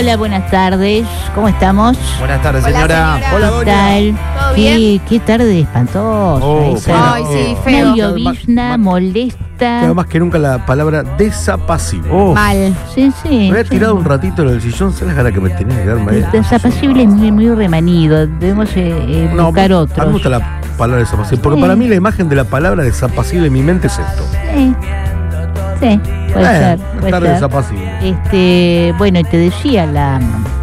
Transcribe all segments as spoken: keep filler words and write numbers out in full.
Hola, buenas tardes. ¿Cómo estamos? Buenas tardes, Hola, señora. señora. Hola, ¿Qué doña. tal? ¿Todo Qué, bien? qué tarde espantosa. Oh, esa. Ay, sí, feo. Muy llovizna, molesta. Nada más que nunca la palabra desapacible. Oh, Mal. Sí, sí. Me había sí. tirado un ratito en el sillón, ¿sabes la cara que me tenía que quedarme ahí? Desapacible es muy, muy remanido. Debemos eh, eh, No, buscar a otros. mí me gusta la palabra desapacible, porque Sí. para mí la imagen de la palabra desapacible en mi mente es esto. Sí, sí, puede Eh, ser. Puede estar ser. desapacible. Este, bueno, y te decía la.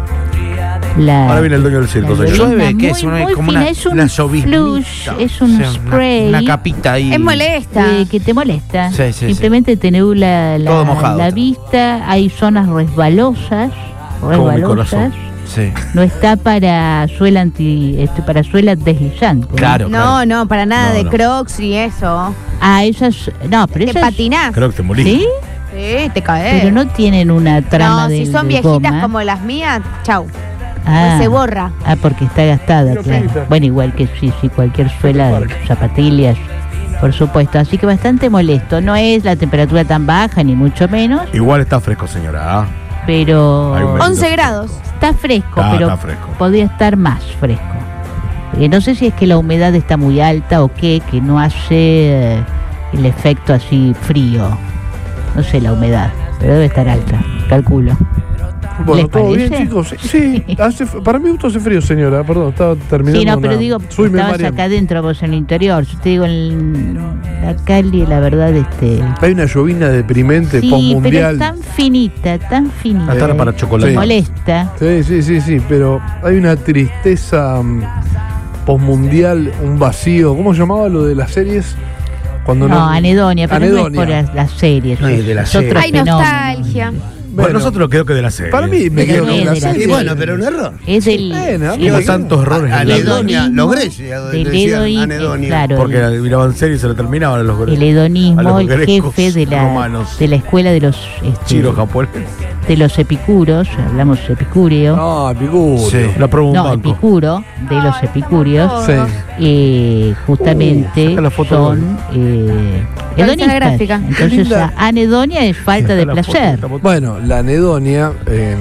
la Ahora viene el dueño del circo, la señor. llovizna Llueve, ¿qué muy, es? Una- muy como fina, una- es un una lloviznita. flush, es un o sea, una- spray. Una, capita ahí. Es molesta. Eh, que te molesta. Sí, sí, Simplemente te nubla la, Todo mojado. la vista, hay zonas resbalosas, Como mi resbalosas. corazón. Sí. No está para suela anti, este, para suela deslizante. ¿no? Claro, No, claro. no, para nada No, de no. crocs y eso. Ah, esas, no, pero Te esas, patinás. Creo que te morí. ¿sí? Sí, te caes. Pero no tienen una trama No, de si son de viejitas goma. como las mías, chau. Ah. Pues se borra. Ah, porque está gastada, Pero claro. finita. Bueno, igual que sí, sí, cualquier suela de zapatillas, por supuesto. Así que bastante molesto. No es la temperatura tan baja, ni mucho menos, Igual está fresco, señora. ¿ah? pero Hay un once grados. está fresco, Está- pero está fresco. podría estar más fresco. Eh, no sé si es que la humedad está muy alta o qué, que no hace eh, el efecto así frío. No sé la humedad, pero debe estar alta, calculo. Bueno, ¿Les todo parece? bien, chicos. Sí, sí, hace, para mí gusto hace frío, señora. Perdón, estaba terminando. Sí, no, pero una- digo, Soy estabas memoria. acá adentro, vos en el interior. Yo te digo, en la Cali, la verdad, este... Hay una llovina deprimente, Sí, pero postmundial. es tan finita, tan finita. Hasta ahora para chocolate. Sí. Molesta. Sí, sí, sí, sí, pero hay una tristeza mm, postmundial, un vacío. ¿Cómo se llamaba lo de las series? Cuando No, anedonia, pero no es Anedonia. por las, las series. No, y de la es serie. otro Hay fenómeno. nostalgia. Bueno, nosotros creo que de la serie. Para mí me Pero quedo no con es la de la serie. Y bueno, pero un error. Es del... Bueno, sí, amigo, Como tantos errores. El Anedonia, hedonismo los Grecia del decían hedoni- anedonia. claro, Porque el- miraban series y se lo terminaban a los el grecos. A hedonismo, los el grecos jefe de la, romanos. de la escuela de los este, Chiros japoneses. de los epicuros, hablamos epicúreo, No, Epicurio. Sí. La prueba un no, banco. epicuro, de los Ay, epicúreos, Sí. eh, justamente Uh, saca la foto son eh, Realiza la hedonistas. gráfica. Qué Entonces, linda. a- anedonia es falta de La foto, placer. esta foto. Bueno, la anedonia, eh,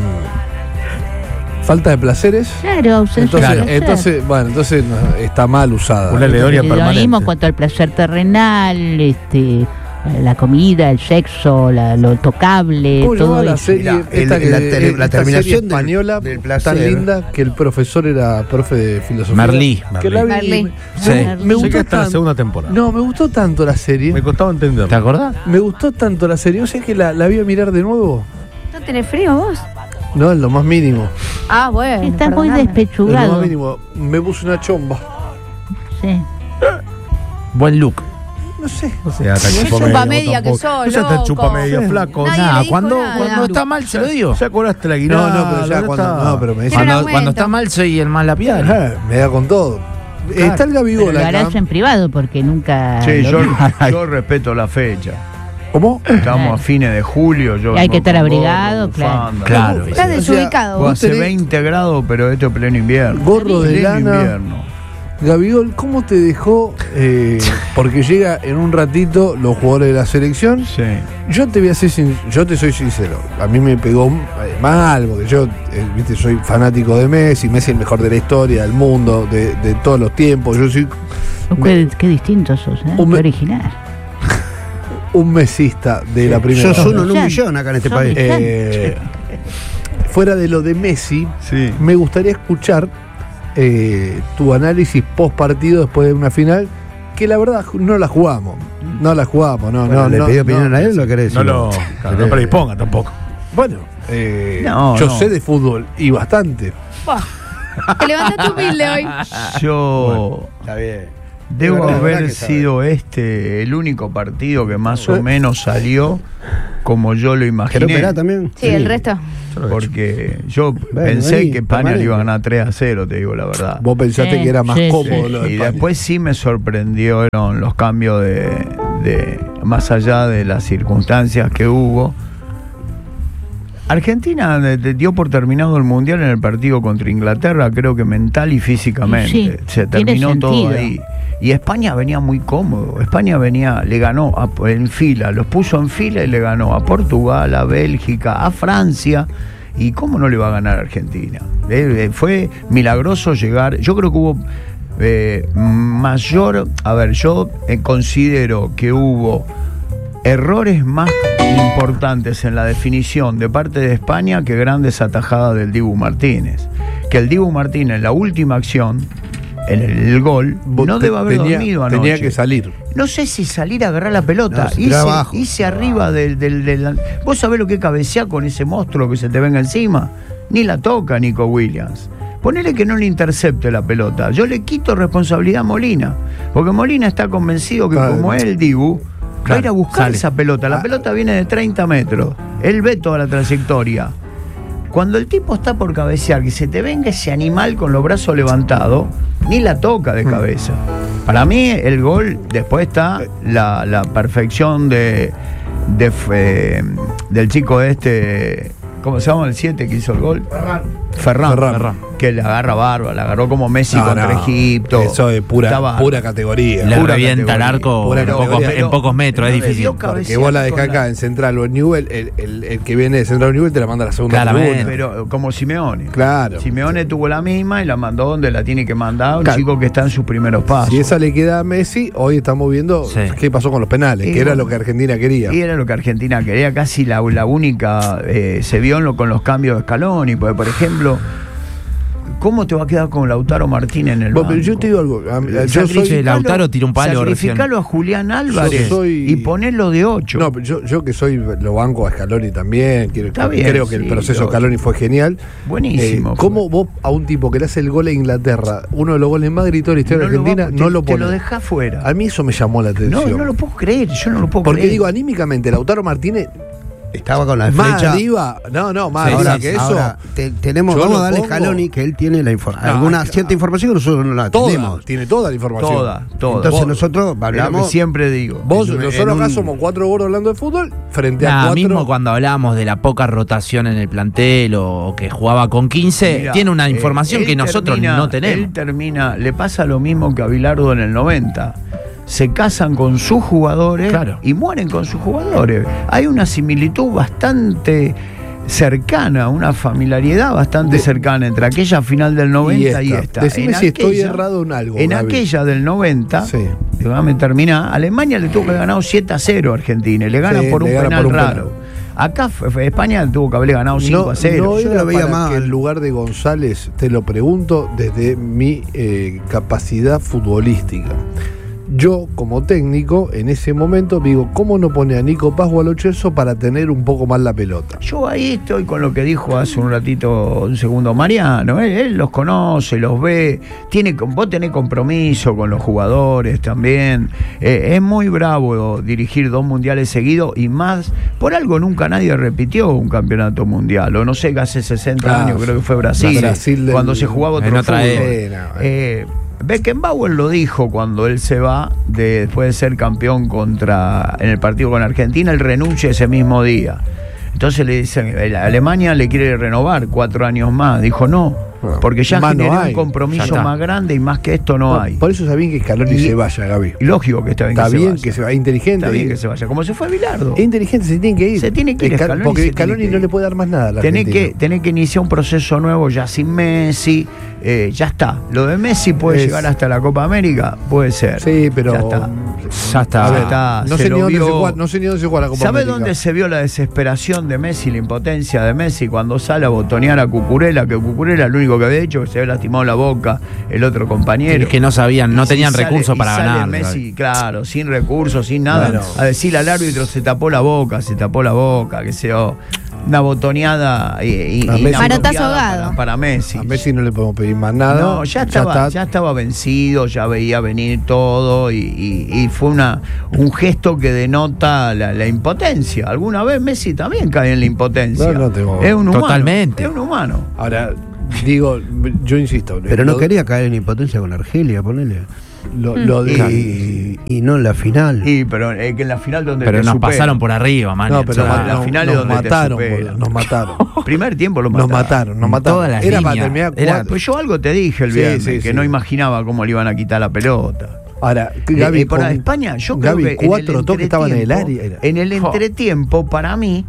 falta de placeres. Claro, ausencia Entonces, de placer. entonces, bueno, entonces no, está mal usada. Una anedonia el hedonismo permanente. en cuanto al placer terrenal, este, la comida, el sexo, la- lo tocable, ¿Cómo todo llamaba la eso. serie? Mira, esta el- que- la tele- la esta terminación serie del- española del placer. tan linda que el profesor era profe de filosofía. Merlí. Que la vi- Merlí. me- Sí. me, Merlí. me Llegué gustó hasta la tan- segunda temporada. No, me gustó tanto la serie. Me costaba entenderlo. ¿Te acordás? Me gustó tanto la serie. O sea que la, la voy a mirar de nuevo. ¿No tenés frío vos? No, en lo más mínimo. Ah, bueno. Estás muy perdóname. En lo más despechugado. mínimo. Me puse una chomba. Sí. Buen look. No sé. No sea tan Qué chupa chupa media, media que tampoco. sos, No seas tan loco. chupa media, Sí. flaco. Nadie Nada, le dijo cuando, nada. cuando está mal se lo digo. Ya cobraste la guinada. No, no, pero ya ¿dónde cuando. está? No, pero me dice. Tiene un Cuando, aumento. cuando está mal soy el más lapidario. Ah, me da con todo. Claro. Está el Pero Gabigola lo harás acá. en privado porque nunca. Sí, lo yo, vi. yo respeto la fecha. ¿Cómo? Estamos Claro. a fines de julio. Yo Y hay vengo que estar con abrigado, gorro, claro. bufanda. Claro. Estás O sea, desubicado. Pues vos hace tenés veinte grados, pero esto es pleno invierno. gorro de Pleno lana. invierno. Gabigol, ¿cómo te dejó? Eh, porque llega en un ratito los jugadores de la selección. Sí. Yo te voy a ser sin- yo te soy sincero. A mí me pegó eh, mal, porque yo, eh, viste, soy fanático de Messi. Messi es el mejor de la historia, del mundo, de, de todos los tiempos. Yo soy Qué, qué distinto sos, ¿eh? Un Qué me- original. un mesista de la primera. Sos uno en un Ya. millón acá en este Sos país. millón. Eh, fuera de lo de Messi, Sí. me gustaría escuchar eh, tu análisis post partido después de una final que la verdad no la jugamos. No la jugamos, no, Bueno, no. ¿le no, pedí opinión no. a él o querés No decirlo? lo claro, no predisponga tampoco. Bueno, eh, No, yo no. sé de fútbol y bastante. Te levantaste humilde hoy. Yo Está bien. debo Es verdad, verdad haber que sabe. sido este el único partido que más o menos salió como yo lo ¿Querés imaginé. operar también? Sí, el resto. Porque yo Bueno, pensé vení, que España permanente. le iba a ganar tres a cero, te digo la verdad. Vos pensaste Sí, que era más sí, cómodo sí. lo de Y España. después sí me sorprendieron los cambios de, de más allá de las circunstancias que hubo. Argentina de- de- dio por terminado el Mundial en el partido contra Inglaterra, creo que mental y físicamente. Sí, Se tiene terminó todo sentido. ahí. Y España venía muy cómodo. España venía, le ganó a- en fila, los puso en fila y le ganó a Portugal, a Bélgica, a Francia. ¿Y cómo no le va a ganar a Argentina? Eh, eh, fue milagroso llegar. Yo creo que hubo eh, mayor. A ver, yo eh, considero que hubo errores más importantes en la definición de parte de España que grandes atajadas del Dibu Martínez. Que el Dibu Martínez, en la última acción, en el, el gol, no debe haber tenía, dormido anoche. Tenía que salir. No sé si salir a agarrar la pelota. No, se hice, tiraba abajo. hice arriba del, del, del. ¿Vos sabés lo que cabecea con ese monstruo que se te venga encima? Ni la toca Nico Williams. Ponele que no le intercepte la pelota. Yo le quito responsabilidad a Molina. Porque Molina está convencido que, Claro. como es el Dibu, va a ir a buscar sale. esa pelota. La Ah. pelota viene de treinta metros. Él ve toda la trayectoria. Cuando el tipo está por cabecear, que se te venga ese animal con los brazos levantados, ni la toca de cabeza. Para mí, el gol, después está la, la perfección de, de fe- del chico este, ¿cómo se llama el siete que hizo el gol? Ferran. Ferran. Ferran. Que le agarra barba, la agarró como Messi No, contra no. Egipto. Eso es pura, Está pura categoría. Le Pura revienta el categoría. arco Pura en pocos, categoría. en pocos metros, es Pero le difícil. dio Porque cabecear vos la dejás con acá en Central o en Newell, el, el, el que viene de Central o Newell te la manda a la segunda Claramente. tribuna. Pero como Simeone. Claro. Simeone tuvo la misma y la mandó donde la tiene que mandar, un Claro. chico que está en sus primeros pasos. Si esa le queda a Messi, hoy estamos viendo Sí. qué pasó con los penales, Y que era bueno, lo que Argentina quería. Y era lo que Argentina quería, casi la, la única, eh, se vio en lo, con los cambios de Scaloni, porque por ejemplo, ¿cómo te va a quedar con Lautaro Martínez en el Bueno, banco? pero yo te digo algo, a- yo Sacrificio soy, de Lautaro tiró un palo Sacrificalo recién. a Julián Álvarez Yo soy- y ponelo de ocho. no, pero yo, yo que soy lo banco a Scaloni también, quiero- Está bien, creo que el sí, proceso lo- Scaloni fue genial. Buenísimo. Eh, ¿Cómo vos a un tipo que le hace el gol a Inglaterra, uno de los goles más gritados de la historia No lo argentina, va- no te- lo Te pone? lo dejás fuera. A mí eso me llamó la No, atención. no lo puedo creer, yo no lo puedo Porque creer. digo, anímicamente, Lautaro Martínez, Estaba con la más flecha. arriba, no, no, más Sí, arriba Ahora, que eso. ahora, te- tenemos, yo vamos lo a darle a pongo- Scaloni que él tiene la informa- No, alguna hay- cierta información que nosotros no la toda, tenemos. tiene toda la información. Toda, toda. Entonces Vos- nosotros Es lo que hablamos. siempre digo. Vos, En un- nosotros en acá un- somos cuatro gordos hablando de fútbol frente a Nada, cuatro. mismo cuando hablábamos de la poca rotación en el plantel o que jugaba con quince, Mira, tiene una eh, información él que nosotros termina- no tenemos. Él termina, le pasa lo mismo que a Bilardo en el noventa. Se casan con sus jugadores Claro. y mueren con sus jugadores. Hay una similitud bastante cercana, una familiaridad bastante De- cercana entre aquella final del noventa y esta. esta. Decime En si estoy aquella- errado en algo, En Gaby. aquella del noventa, Sí. déjame terminar, Alemania le tuvo que haber ganado siete a cero a Argentina y le gana Sí, por un le gana penal por un raro. penal. Acá fue- fue- España tuvo que haberle ganado cinco a cero. No Yo era lo veía para mal. que en lugar de González, te lo pregunto desde mi eh, capacidad futbolística. Yo, como técnico, en ese momento digo, ¿cómo no pone a Nico Paz o a Lo Celso para tener un poco más la pelota? Yo ahí estoy con lo que dijo hace un ratito, un segundo Mariano. Él, él los conoce, los ve. Tiene, vos tenés compromiso con los jugadores también. Eh, es muy bravo dirigir dos mundiales seguidos y más. Por algo nunca nadie repitió un campeonato mundial. O no sé, que hace sesenta Ah, años creo que fue Brasil. Brasil del- cuando se jugaba otro en otra fútbol. época. Eh, Beckenbauer lo dijo cuando él se va, de, después de ser campeón contra en el partido con Argentina, él renuncia ese mismo día. Entonces le dicen, eh, Alemania le quiere renovar cuatro años más. Dijo no, Bueno, porque ya más no generó hay, un compromiso ya está. más grande y más que esto no hay. Por eso está bien que Scaloni Y- se vaya, Gaby. Y lógico que está bien Está que bien se vaya. que se vaya, inteligente. Está bien que se vaya, como se fue Bilardo. Es inteligente, se tiene que ir. Se tiene que ir, Esca- Scaloni porque se tiene Scaloni que no ir. le puede dar más nada a la Tenés que, Argentina. tenés que iniciar un proceso nuevo ya sin Messi. eh, ya está. Lo de Messi puede Es- llegar hasta la Copa América, puede ser. Sí, pero Ya está. Ya está. A ver, está, no se sé ni lo dónde vio. se juega, no sé ni dónde se juega la Copa ¿Sabe América. dónde se vio la desesperación de Messi, la impotencia de Messi cuando sale a botonear a Cucurella? Que Cucurella lo único que había hecho que se había lastimado la boca el otro compañero. Es que no sabían, no Y tenían sale- recursos y para sale ganar. Messi, claro, sin recursos, sin nada. Bueno. A decirle al árbitro, se tapó la boca, se tapó la boca, que sea una botoneada y, y- A Messi- inapropiada Manotazo ahogado. para, para Messi. A Messi no le podemos pedir más nada. No, ya estaba, ya, está. estaba vencido, ya veía venir todo y, y- y fue una un gesto que denota la, la impotencia. Alguna vez Messi también cae en la impotencia. No, no tengo- es un humano. Totalmente. Es un humano. Ahora, digo, yo insisto. Pero no lo- quería caer en impotencia con Argelia, ponele. Lo, lo de- Y, y no en la final. Y pero es que en la final donde Pero te nos supera. pasaron por arriba, man. No, pero o sea, ma- la no, final es nos donde te mataron, superan. boludo, nos mataron. Primer tiempo lo Nos mataron. mataron, nos En mataron. todas las Era para líneas. terminar Era- cuatro. Pues yo algo te dije el Sí, viernes, sí, que sí. no imaginaba cómo le iban a quitar la pelota. Ahora, Eh, Gaby, eh, para con- España, yo Gaby, creo que en cuatro el toques estaban en el entretiempo- área. era. En el Jo. entretiempo, para mí,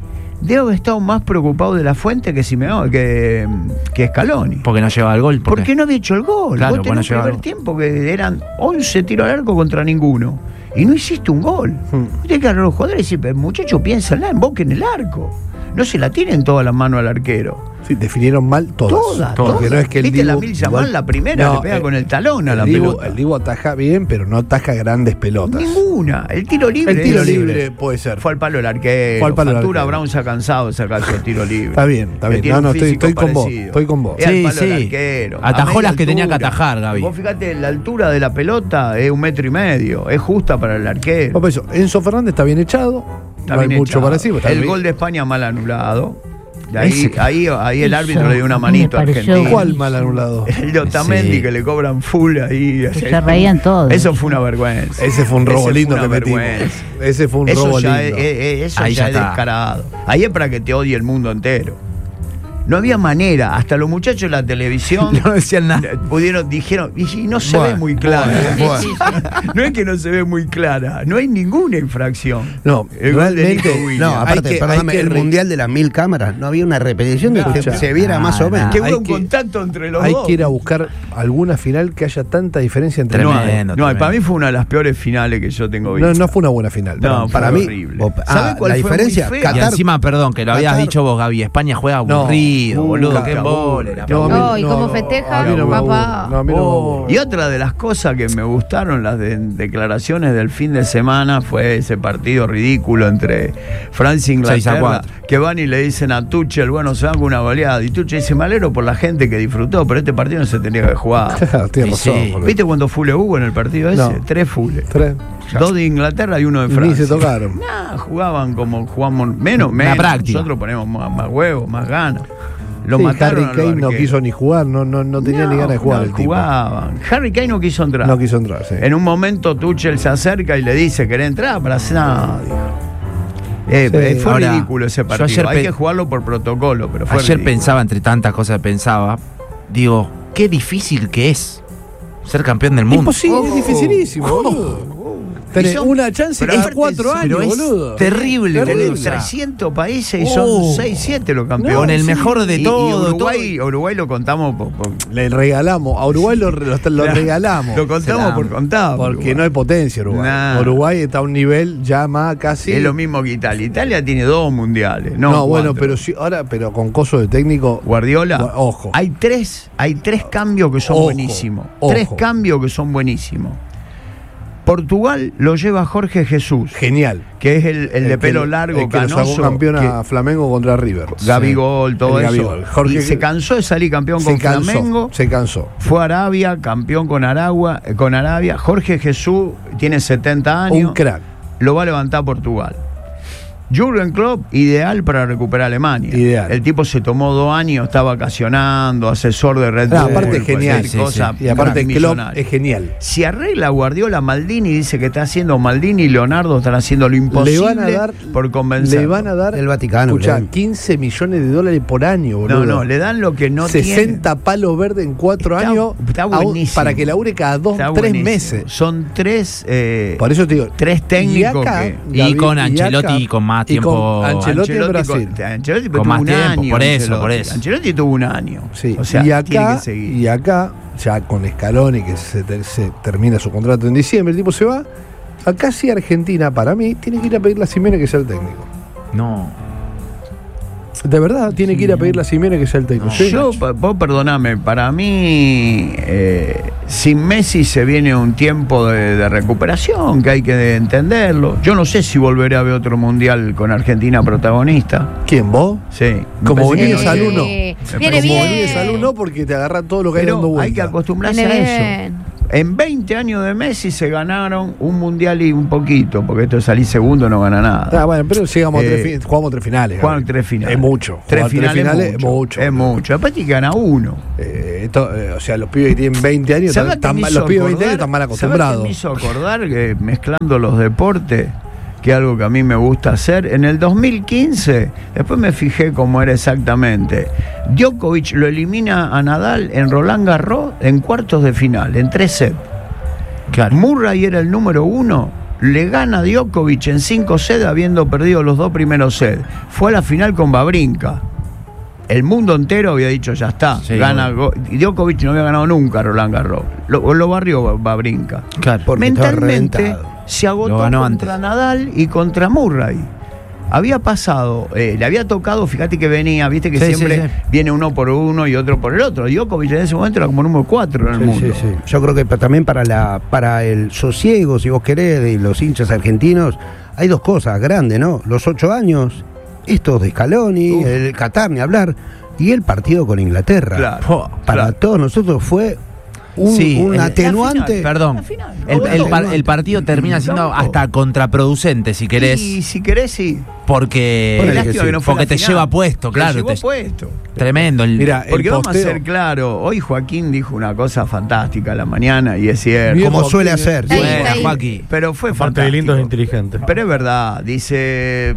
debe haber estado más preocupado de La Fuente que Simeone, que, que Scaloni. Porque no llevaba el gol. ¿Por Porque qué? no había hecho el gol. Claro, Vos porque no tenés un llevaba primer el gol. tiempo que eran once tiros al arco contra ninguno. Y no hiciste un gol. Hmm. Tienes que agarrar a los jugadores y decir, "Pero, muchacho, piénsala, emboquen el arco. No se la tienen todas las manos al arquero. Sí, definieron mal todas. Todas, Porque todas. no es que el ¿Viste Dibu- la Mil Yamal, igual- la primera, le pega con el talón a la el Dibu- pelota? El Dibu ataja bien, pero no ataja grandes pelotas. Ninguna. El tiro libre. El tiro es- libre puede ser. Fue al palo del arquero. Fue al palo del Factura arquero. Brown se ha cansado de sacarse el tiro libre. Está bien, está Que bien. tiene No, un no, estoy, físico estoy con vos. parecido. Estoy con vos. Es al Sí, palo del sí. arquero. Atajó A media las que tenía que altura. atajar, Gaby. Vos fíjate, la altura de la pelota es un metro y medio. Es justa para el arquero. Por eso, Enzo Fernández está bien echado. Está no hay bien mucho echado. para decir. está El bien. gol de España mal anulado. De ahí, Ese- ahí, ahí el Eso, árbitro le dio una a mí me manito a pareció- Argentina. ¿Cuál mal anulado? El de Otamendi Sí. que le cobran full ahí. Se reían todos. Eso fue una vergüenza. Ese fue un robo Ese fue lindo una que metimos. vergüenza. Ese fue un Eso robo ya, lindo. es, es- eso Ahí ya ya es está. descarado. Ahí es para que te odie el mundo entero. No había manera. Hasta los muchachos de la televisión No decían nada. eh, pudieron, dijeron, y, y no se Bueno, ve muy clara. bueno, Sí, No es que no se ve muy clara. No hay ninguna infracción. No, El gol de realmente- Nico Williams. No, Hay aparte, que- perdóname, hay que el re- mundial de las mil cámaras, no había una repetición de que Escuchá. se viera más o menos. que hay hubo un que- contacto entre los Hay dos. que ir a buscar alguna final que haya tanta diferencia entre No, Tremendo. hay, no hay. tremendo. Para mí fue una de las peores finales que yo tengo visto. No, no fue una buena final. No, perdón. fue para mí, horrible. vos- ah, ¿Sabés cuál la fue diferencia, muy fea? Y Qatar- encima, perdón, que lo habías Qatar- dicho vos, Gaby. España juega No. aburrido, Uh, boludo. Qatar- Qué embole. la No, a mí- No, y no, cómo no, festeja, a mí no me papá. aburre. No, a mí no me Oh. aburre. Y otra de las cosas que me gustaron, las de- declaraciones del fin de semana, fue ese partido ridículo entre Francia e seis a Inglaterra, cuatro. que van y le dicen a Tuchel, bueno, se van con una goleada. Y Tuchel dice, me alegro por la gente que disfrutó, pero este partido no se tenía que haber jugado. Claro, tienes Sí, razón. sí. boludo. ¿Viste cuántos fules hubo en el partido ese? No. Tres fules. Tres. Dos de Inglaterra y uno de Ni Francia. se tocaron. Nah, jugaban como jugamos menos, Una menos. práctica. Nosotros ponemos más, más huevos, más ganas. Lo Sí, mataron Harry a los Kane no arqueros. quiso ni jugar, no, no, no tenía ni ganas de jugar no el tipo. jugaban. Harry Kane no quiso entrar. No quiso entrar, sí. En un momento Tuchel se acerca y le dice, ¿querés entrar? Para hacer nada. Eh, Sí. eh, fue Ahora, ridículo ese yo partido. ayer Hay pe- que jugarlo por protocolo, pero fue Ayer ridículo. pensaba, entre tantas cosas que pensaba, digo, qué difícil que es ser campeón del mundo. Imposible, Oh. es dificilísimo, boludo. Tenés Y son- una chance pero cada aparte cuatro es- años, pero es boludo. terrible, Tenés boludo. trescientos países y Oh. son seis, siete los campeones. Con el mejor de Y- y todo, Uruguay, Uruguay lo contamos por, por- Le regalamos, a Uruguay lo, lo- lo regalamos. Lo contamos Se por la- contado. Porque no hay potencia Uruguay. Nah. Uruguay está a un nivel ya más casi. Es lo mismo que Italia. Italia tiene dos mundiales. No, No, bueno, cuatro. pero sí, ahora, pero con coso de técnico. Guardiola, Gua- ojo. Hay tres, hay tres cambios que son Ojo, buenísimos. ojo. Tres cambios que son buenísimos. Portugal lo lleva Jorge Jesús, Genial. que es el, el de que pelo lo- largo, el que lo canoso, sacó campeón que- a Flamengo contra River. Gabigol, todo El eso. Gabigol. Jorge- y se cansó de salir campeón Se con cansó, Flamengo. se cansó. Fue a Arabia, campeón con Aragua, eh, con Arabia. Jorge Jesús tiene setenta años. Un crack. Lo va a levantar Portugal. Jürgen Klopp, ideal para recuperar Alemania. Ideal. El tipo se tomó dos años, está vacacionando, asesor de Red Bull. No, aparte es genial. cualquier sí, cosa, Y aparte crack Klopp millonario. es genial. Si arregla Guardiola, Maldini dice que está haciendo, Maldini y Leonardo están haciendo lo imposible Le van a dar, por convencer. le van a dar Del Vaticano, escuchá, creo. quince millones de dólares por año, boludo. No, no, le dan lo que no sesenta palos verdes en cuatro Está- años está a un- buenísimo. para que labure cada dos, tiene. Está tres buenísimo. meses. Son tres, eh, Por eso te digo. tres técnicos y acá, que- Y Gaby, con y Ancelotti acá- y con más y tiempo. con Ancelotti en Brasil. con- Ancelotti Con tuvo más un tiempo, año. por eso, Ancelotti. por eso. Ancelotti tuvo un año. Sí, O sea, y tiene acá, que seguir. y acá, ya con Scaloni, que se, ter- se termina su contrato en diciembre, el tipo se va. Acá sí Argentina, para mí, tiene que ir a pedirle a Simeone que sea el técnico. No. De verdad, tiene que ir a pedirle a Simeone que sea el técnico. Sí, Yo, Nacho. pa- vos perdoname, para mí, eh, sin Messi se viene un tiempo de, de recuperación, que hay que entenderlo. Yo no sé si volveré a ver otro mundial con Argentina protagonista. ¿Quién, vos? Sí. me Como parece que venís no al sé. uno. Viene Como Como bien. olvides al uno porque te agarra todo lo que hay dando Pero vuelta. hay que acostumbrarse Viene a eso. bien. En veinte años de Messi se ganaron un mundial y un poquito, porque esto de salir segundo no gana nada. Ah, bueno, pero llegamos a Eh, tres, fin- jugamos tres finales. Jugaron Gaby. tres finales. Es mucho. Tres Jugar finales, es mucho. Es mucho. Después te gana uno. Eh, esto, eh, o sea, los pibes que tienen veinte años, ¿Sabés están, qué están me mal- hizo los pibes de veinte años acordar? están mal ¿Sabés acostumbrados. qué me hizo acordar que mezclando los deportes, que es algo que a mí me gusta hacer, en el dos mil quince, después me fijé cómo era exactamente. Djokovic lo elimina a Nadal en Roland Garros en cuartos de final, en tres sets. Claro. Murray era el número uno, Le gana Djokovic en cinco sets habiendo perdido los dos primeros sets. Fue a la final con Wawrinka. El mundo entero había dicho, ya está, Sí, gana. bueno. Go- y Djokovic no había ganado nunca Roland Garros. Lo, lo barrió Wawrinka. Claro. Porque estaba Mentalmente reventado. se agotó Lo ganó contra antes. Nadal y contra Murray. Había pasado, eh, le había tocado, fíjate que venía, viste que Sí, siempre sí, sí. viene uno por uno y otro por el otro. Djokovic en ese momento era como número cuatro en el Sí, mundo. sí, sí. Yo creo que pa- también para la para el sosiego, si vos querés, de los hinchas argentinos, hay dos cosas grandes, ¿no? Los ocho años, estos de Scaloni, Uf. el Qatar, ni hablar, y el partido con Inglaterra. Claro. Po, Para claro. todos nosotros fue un, Sí, un el- atenuante. Perdón. La final. El, Lo el votó. par- el partido termina siendo Lo votó. hasta contraproducente, si querés. Y si querés, sí. Porque, Ponele que Lástima sí. no fue porque la te final. lleva puesto, Te claro. llevó te- puesto. Tremendo. El, Mira, Porque el vamos posteo, a ser claros, hoy Joaquín dijo una cosa fantástica a la mañana y es cierto. Bien, Como Joaquín, suele eh. hacer. Ahí, Bueno, ahí. Joaquín. Pero fue Aparte de fantástico. lindo, es inteligente. Pero es verdad, dice.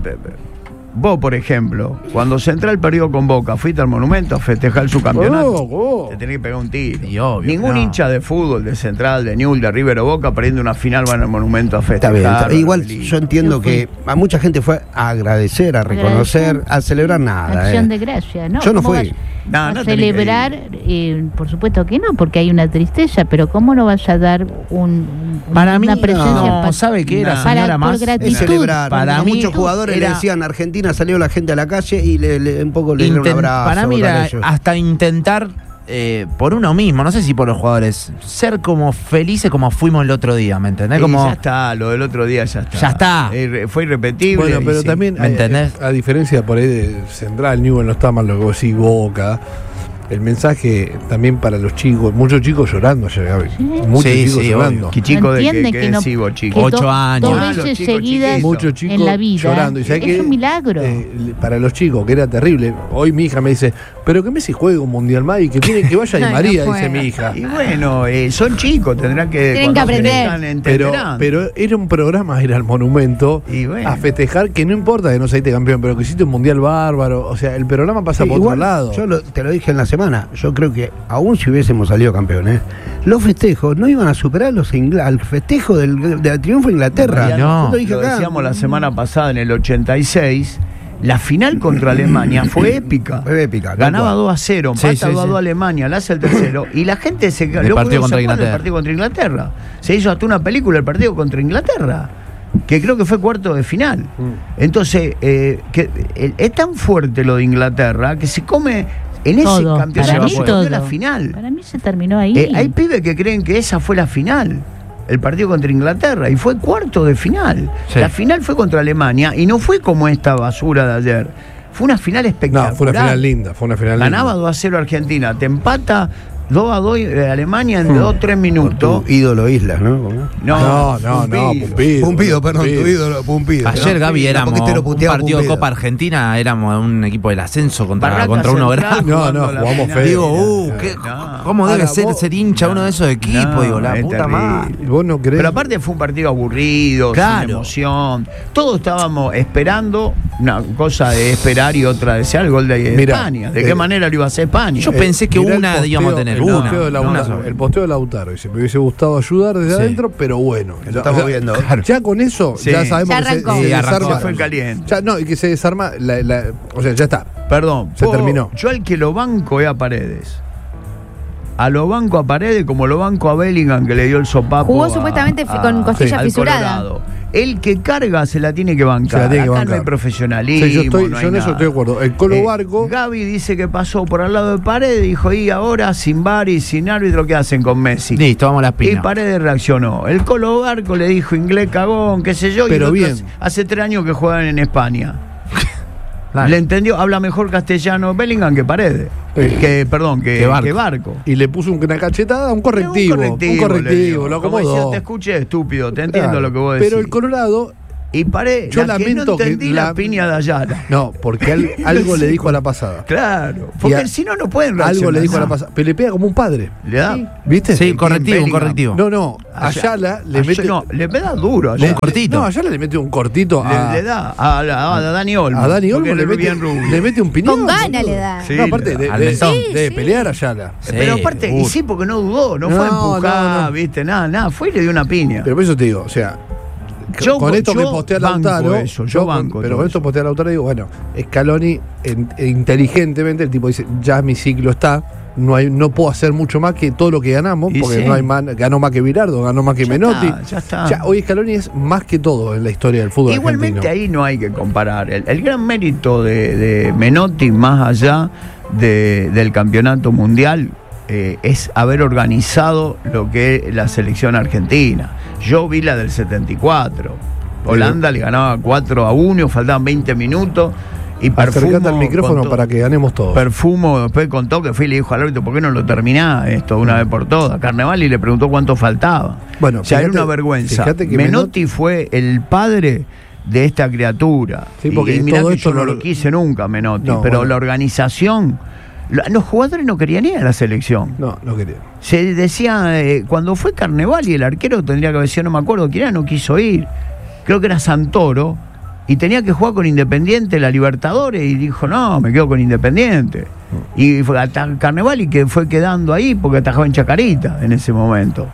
Vos, por ejemplo, cuando Central perdió con Boca, fuiste al Monumento a festejar su campeonato. Oh, oh. Te tenés que pegar un tiro. Y obvio, Ningún no. hincha de fútbol, de Central, de Newell's, de River o Boca, perdiendo una final, van al Monumento a Está festejar. bien, está- igual feliz. yo entiendo Yo fui. que a mucha gente fue a agradecer, a reconocer, Agradecer. a celebrar nada. Acción eh. de gracia, ¿no? Yo no ¿Cómo fui. vas No, a no tenés que celebrar? Eh, por supuesto que no, porque hay una tristeza, pero ¿cómo no vas a dar un, un- Para mí, una presencia no, pa- ¿sabe qué era, Nah. para- señora? por Más gratitud. Es celebrar. Para a mí muchos jugadores le era- decían Argentina, salió la gente a la calle y le, le- un poco le dieron un Inten- abrazo. para mí tal, era ellos. hasta intentar eh, por uno mismo, no sé si por los jugadores, ser como felices como fuimos el otro día, ¿me entendés? Y Como ya está, lo del otro día ya está. Ya está. Eh, re- fue irrepetible. Bueno, y pero sí. también, ¿me eh, entendés? eh, a diferencia por ahí de Central, Newell no está mal lo que vos decís, Boca. El mensaje también para los chicos, muchos chicos llorando ayer, Gaby. Sí. Muchos Sí, chicos sí, llorando. ¿Qué chico No de qué, entienden qué que no- decís vos, que chico? Ocho do- años. Dos Ah, los veces chicos seguidas chiquitos. Muchos chicos en la vida. llorando. ¿Y sabés es qué? un milagro. Eh, para los chicos, que era terrible. Hoy mi hija me dice, pero que Messi juegue un mundial más y que tiene que vaya Di Ay, no María, dice juega. mi hija. Y bueno, eh, son chicos, tendrán que. Tienen que cuando aprender. crezcan, Pero, entenderán. pero era un programa ir al monumento Y bueno. a festejar, que no importa que no seas campeón, pero que hiciste un mundial bárbaro. O sea, el programa pasa Sí, por igual, otro lado. Yo lo- te lo dije en la semana. Yo creo que aún si hubiésemos salido campeones, los festejos no iban a superar los ingl- al festejo del, del triunfo de Inglaterra. Mariano, Yo lo dije Lo acá. decíamos la semana pasada en el ochenta y seis. La final contra Alemania fue épica. Fue épica, tal Ganaba cual. dos a cero, Sí, empata sí, dos a sí. dos Alemania, la hace el tercero. Y la gente se El luego partido se contra acuerda del Inglaterra. partido contra Inglaterra. Se hizo hasta una película, el partido contra Inglaterra, que creo que fue cuarto de final. Entonces, eh, que, eh, es tan fuerte lo de Inglaterra que se come en ese Todo. campeonato. Para mí se todo. comió la final. Para mí se terminó ahí. Eh, hay pibes que creen que esa fue la final, el partido contra Inglaterra, y fue cuarto de final. Sí. La final fue contra Alemania y no fue como esta basura de ayer. Fue una final espectacular. No, fue una final linda, fue una final Ganaba linda. dos a cero Argentina, te empata dos a dos eh, Alemania en dos o tres minutos. Tu ídolo Islas, ¿no? No, no, no, Pumpido. Pumpido, perdón, tu ídolo, Pumpido. ayer, Gaby, Un éramos poquitero un puteado partido de Pumpido. Copa Argentina, éramos un equipo del ascenso contra, Barraca contra uno Central grande. No, no, jugando la jugamos final. feo. Digo, uh, ¿qué- No. ¿cómo debe Ahora, ser vos- ser hincha uno de esos equipos? No, Digo, la es puta terrible. madre. ¿Vos no crees? Pero aparte fue un partido aburrido, Claro. sin emoción. Todos estábamos esperando una cosa de esperar y otra de ser el gol de Mirá, España. ¿De eh, qué manera lo iba a hacer España? Yo pensé que mirá el una posteo- íbamos a tener, el una, posteo de una Lautaro, sola. el posteo de Lautaro dice, me hubiese gustado ayudar desde Sí. adentro, pero bueno. Lo estamos viendo. Claro. Ya con eso, Sí. ya sabemos Ya que se, arrancó. se Sí, arrancó. desarma. Se fue caliente. Ya, no, y que se desarma, la, la- o sea, ya está. Perdón, Se puedo- terminó. Yo al que lo banco es a Paredes. A lo banco a Paredes como lo banco a Bellingham que le dio el sopapo. Jugó a- supuestamente fi- a- con costilla al fisurada. Colorado. El que carga se la tiene que bancar. Se la tiene que Acá bancar. no hay profesionalismo. Sí, yo estoy- no hay yo en eso nada. estoy de acuerdo. El Colo Eh, Barco- Gaby dice que pasó por al lado de Paredes. Dijo, y ahora sin V A R y sin árbitro, ¿qué hacen con Messi? Listo, vamos a las Y pinas. Paredes reaccionó. El Colo Barco le dijo inglés cagón, qué sé yo. y Pero el otro bien. hace- Hace tres años que juegan en España. Claro. Le entendió, habla mejor castellano Bellingham que Paredes. Sí. Que, perdón, que, Que Barco. que Barco. Y le puso una cachetada, un correctivo. Un correctivo, un correctivo, le digo. lo Como acomodó. decía, te escuché, estúpido, te entiendo Claro. lo que vos decís. Pero el Colorado, Y paré, Yo la que no lamento que entendí la, la- piña de Ayala. no, porque al- algo le dijo a la pasada. Claro, Y porque a- si no, no pueden Algo reaccionar. le dijo a la No. pasada. Pero le pega como un padre. Le da. ¿Viste? Sí, correctivo, un Bellingham. correctivo. No, no. Ayala- Ayala le Ayala- mete. No, le pega duro. Un Ayala. cortito. No, Ayala le mete un cortito a. Le, le da a, la- a Dani Olmo. A Dani porque Olmo le es mete, bien rubio. le mete un piñón. Con gana boludo. le da. Sí, No, aparte, de, al de- mentón. de Sí, pelear a Ayala. Sí, Pero aparte, y seguro. sí, porque no dudó, no, fue a No, empujar, no, no. viste, nada, nada, fue y le dio una piña. Pero por eso te digo, o sea, Yo- con esto yo que postea banco Lautaro, eso, yo con- banco pero todo con esto eso. postea Lautaro digo, bueno, Scaloni en- e inteligentemente el tipo dice, ya mi ciclo está, no hay, no puedo hacer mucho más que todo lo que ganamos, Y porque sí. no hay más, ganó más que Virardo, ganó más que Ya Menotti. está, ya está. Ya, hoy Scaloni es más que todo en la historia del fútbol Igualmente argentino. ahí no hay que comparar. El, el gran mérito de, de Menotti, más allá de- del campeonato mundial, eh, es haber organizado lo que es la selección argentina. Yo vi la del setenta y cuatro. Holanda le ganaba cuatro a uno, faltaban veinte minutos. Y Acercate Perfumo al micrófono contó- para que ganemos todos. Perfumo después contó que fue y le dijo al árbitro, ¿por qué no lo terminás esto de una vez por todas? Carnevali le preguntó cuánto faltaba. Bueno, o sea, era fíjate- una vergüenza. fíjate que Menotti fue el padre de esta criatura. Sí, porque y, y mirá todo que esto yo no no- lo quise nunca, Menotti, No, pero bueno. la organización, la- los jugadores no querían ir a la selección. No, no quería. Se decía, eh, cuando fue Carnevali, el arquero tendría que haber sido, no me acuerdo quién era, no quiso ir. Creo que era Santoro. Y tenía que jugar con Independiente la Libertadores y dijo, no, me quedo con Independiente. Y fue hasta Carnevali que fue quedando ahí porque atajaba en Chacarita en ese momento.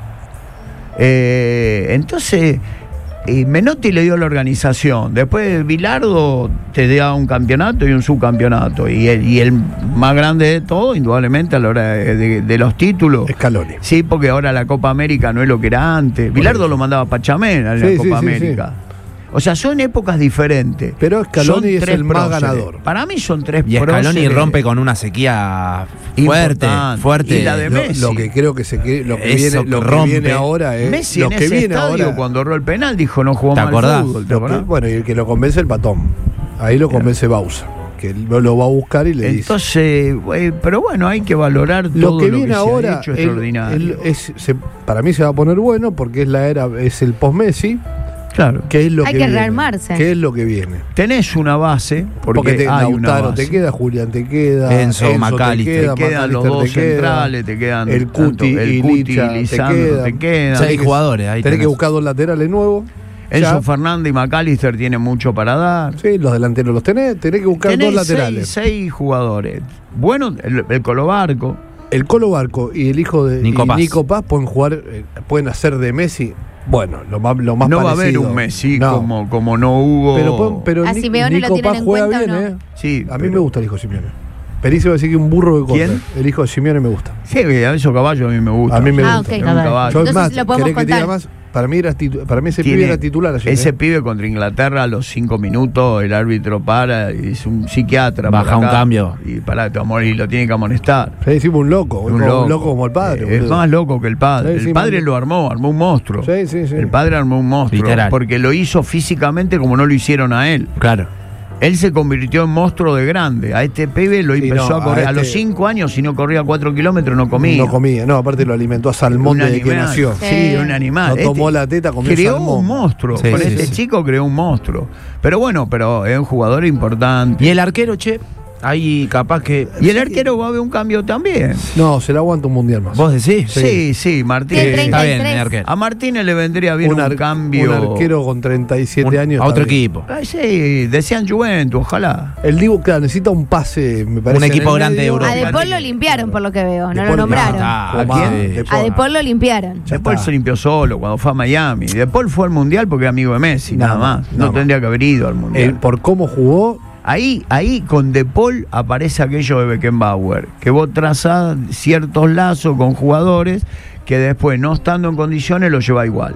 Eh, entonces, eh, Menotti le dio la organización. Después Bilardo te da un campeonato y un subcampeonato. Y el, y el más grande de todo, indudablemente, a la hora de, de- de los títulos. Scaloni. Sí, porque ahora la Copa América no es lo que era antes. Bilardo lo mandaba a Pachamén a la Sí, sí, Copa sí, América. O sea, son épocas diferentes. Pero Scaloni Son es tres el más próceres. ganador. Para mí son tres Y Scaloni próceres rompe con una sequía fuerte, importante. fuerte. Y la de Lo, Messi. lo que creo que se que- lo que Eso viene, lo que que rompe. viene ahora es Messi lo en que ese viene estadio, ahora. cuando erró el penal, dijo no jugó ¿Te mal acordás? fútbol. ¿te Lo que- acordás? bueno, y el que lo convence es el Patón. Ahí lo convence Bausa, que lo, lo va a buscar y le dice. Entonces, eh, pero bueno, hay que valorar Lo todo que lo viene que se ha ahora hecho el- extraordinario. el- es, se- para mí se va a poner bueno porque es la era, es el post-Messi, Claro. que es lo Hay que, que viene. rearmarse. ¿Qué es lo que viene? Tenés una base, porque, Porque te, hay una Lautaro base. te queda, Julián te queda, Enzo, McAllister. Te quedan los McAllister dos te queda, centrales, te quedan el tanto Cuti el y Cuti Licha y te Lisandro, quedan. te quedan. Seis Tenés que- jugadores ahí. Tenés que tenés. buscar dos laterales nuevos. Enzo Ya. Fernández y McAllister tienen mucho para dar. Sí, los delanteros los tenés, tenés que buscar Tenés dos seis, laterales. seis jugadores. Bueno, el, el Colo Barco. El Colo Barco y el hijo de Nico y Paz. Nico Paz pueden jugar, eh, pueden hacer de Messi. Bueno, lo más, lo más no va a parecido. haber un Messi No. como, como no hubo. Pero, pueden- pero ¿A Ni- Simeone lo Nico tienen Paz en juega cuenta o bien, no? ¿eh? Sí, A mí pero- me gusta el hijo de Simeone. Pericio va a decir que un burro de corre. ¿Quién? El hijo de Simeone me gusta. Sí, a esos caballos a mí me gustan. A mí me Ah, gusta. ok. Es un A ver. caballo. Yo, es Entonces más, lo podemos ¿querés que te diga contar. más? Para mí, era titu- para mí ese Tiene- pibe era titular ayer. Ese ¿eh? pibe contra Inglaterra a los cinco minutos, el árbitro para y es un psiquiatra. Baja por un acá, cambio. Y para y lo tiene que amonestar. Sí, decimos un loco. Un como, loco. loco como el padre. Eh, es boludo. más loco que el padre. Sí, el sí, padre más- lo armó, armó un monstruo. Sí, sí, sí. El padre armó un monstruo. Literal. Porque lo hizo físicamente como no lo hicieron a él. Claro. Él se convirtió en monstruo de grande. A este pibe lo Sí, empezó no, a correr. a A, los este- cinco años, si no corría cuatro kilómetros, no comía. No comía. No, aparte lo alimentó a salmón Un desde que animal. nació. Sí, Sí. un animal. No tomó la teta, comió Creó salmón. un monstruo. Sí, Con sí, este sí. chico creó un monstruo. Pero bueno, pero es un jugador importante. Y el arquero, che, ahí capaz que. Y el arquero va a haber un cambio también. No, se le aguanta un mundial más. ¿Vos decís? Sí, sí, Martín. Tiene Eh, está bien, treinta y tres. el arquero. A Martínez le vendría bien un, ar- cambio. un arquero con treinta y siete Un- años. a está otro bien. equipo. Ay, sí, decían Juventus, ojalá. El Dibu, claro, necesita un pase, me parece. Un en equipo el grande de medio. Europa. A De Paul lo limpiaron, por lo que veo. No De lo Paul- nombraron. Ah, ¿A ¿a quién? quién? De A Paul. De Paul lo limpiaron. Ya Después está. se limpió solo cuando fue a Miami. Después fue al Mundial porque era amigo de Messi, Nada nada, más, más. nada No más. tendría que haber ido al Mundial. Eh, por cómo jugó, Ahí, ahí con De Paul aparece aquello de Beckenbauer, que vos trazás ciertos lazos con jugadores que después, no estando en condiciones, lo lleva igual.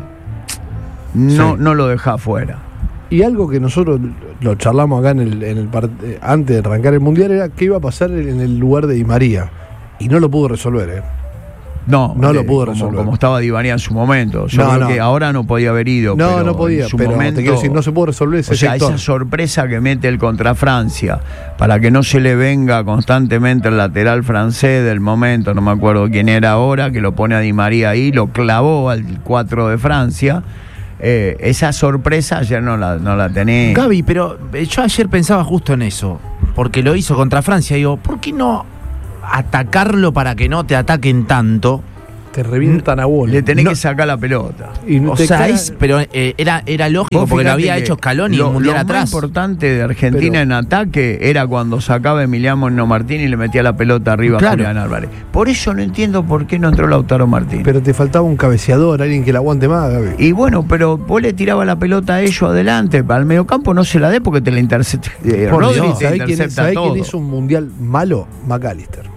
No, Sí. no lo deja fuera. y algo que nosotros lo charlamos acá en el, en el part- eh, antes de arrancar el mundial era qué iba a pasar en el lugar de Di María. Y no lo pudo resolver, ¿eh? No, No lo eh, pudo como, resolver. como estaba Di María en su momento. Yo No, creo no. que ahora no podía haber ido. No, pero no podía, en su pero momento, te quiero decir, no se pudo resolver ese O sea, sector. esa sorpresa que mete el contra Francia, para que no se le venga constantemente el lateral francés del momento, no me acuerdo quién era ahora, que lo pone a Di María ahí, lo clavó al cuatro de Francia. Eh, esa sorpresa ayer no la, no la tenés. Gaby, pero eh, yo ayer pensaba justo en eso, porque lo hizo contra Francia. Digo, ¿por qué no atacarlo para que no te ataquen tanto? te revientan a bola. Le tenés No. que sacar la pelota. Y no O te sea, cagan- es- pero eh, era, era lógico Vos porque lo fijate había que hecho Scaloni lo, un mundial lo atrás. más importante de Argentina Pero- en ataque era cuando sacaba Emiliano Martín y le metía la pelota arriba Claro. a Julián Álvarez. Por eso no entiendo por qué no entró Lautaro Martín. Pero te faltaba un cabeceador, alguien que la aguante más, Gaby. Y bueno, pero vos le tirabas la pelota a ellos adelante, al mediocampo no se la dé porque te la intercepta. Eh, Por Rodri Dios, te ¿Sabés quién, es- intercepta sabés todo. quién hizo un mundial malo? McAllister.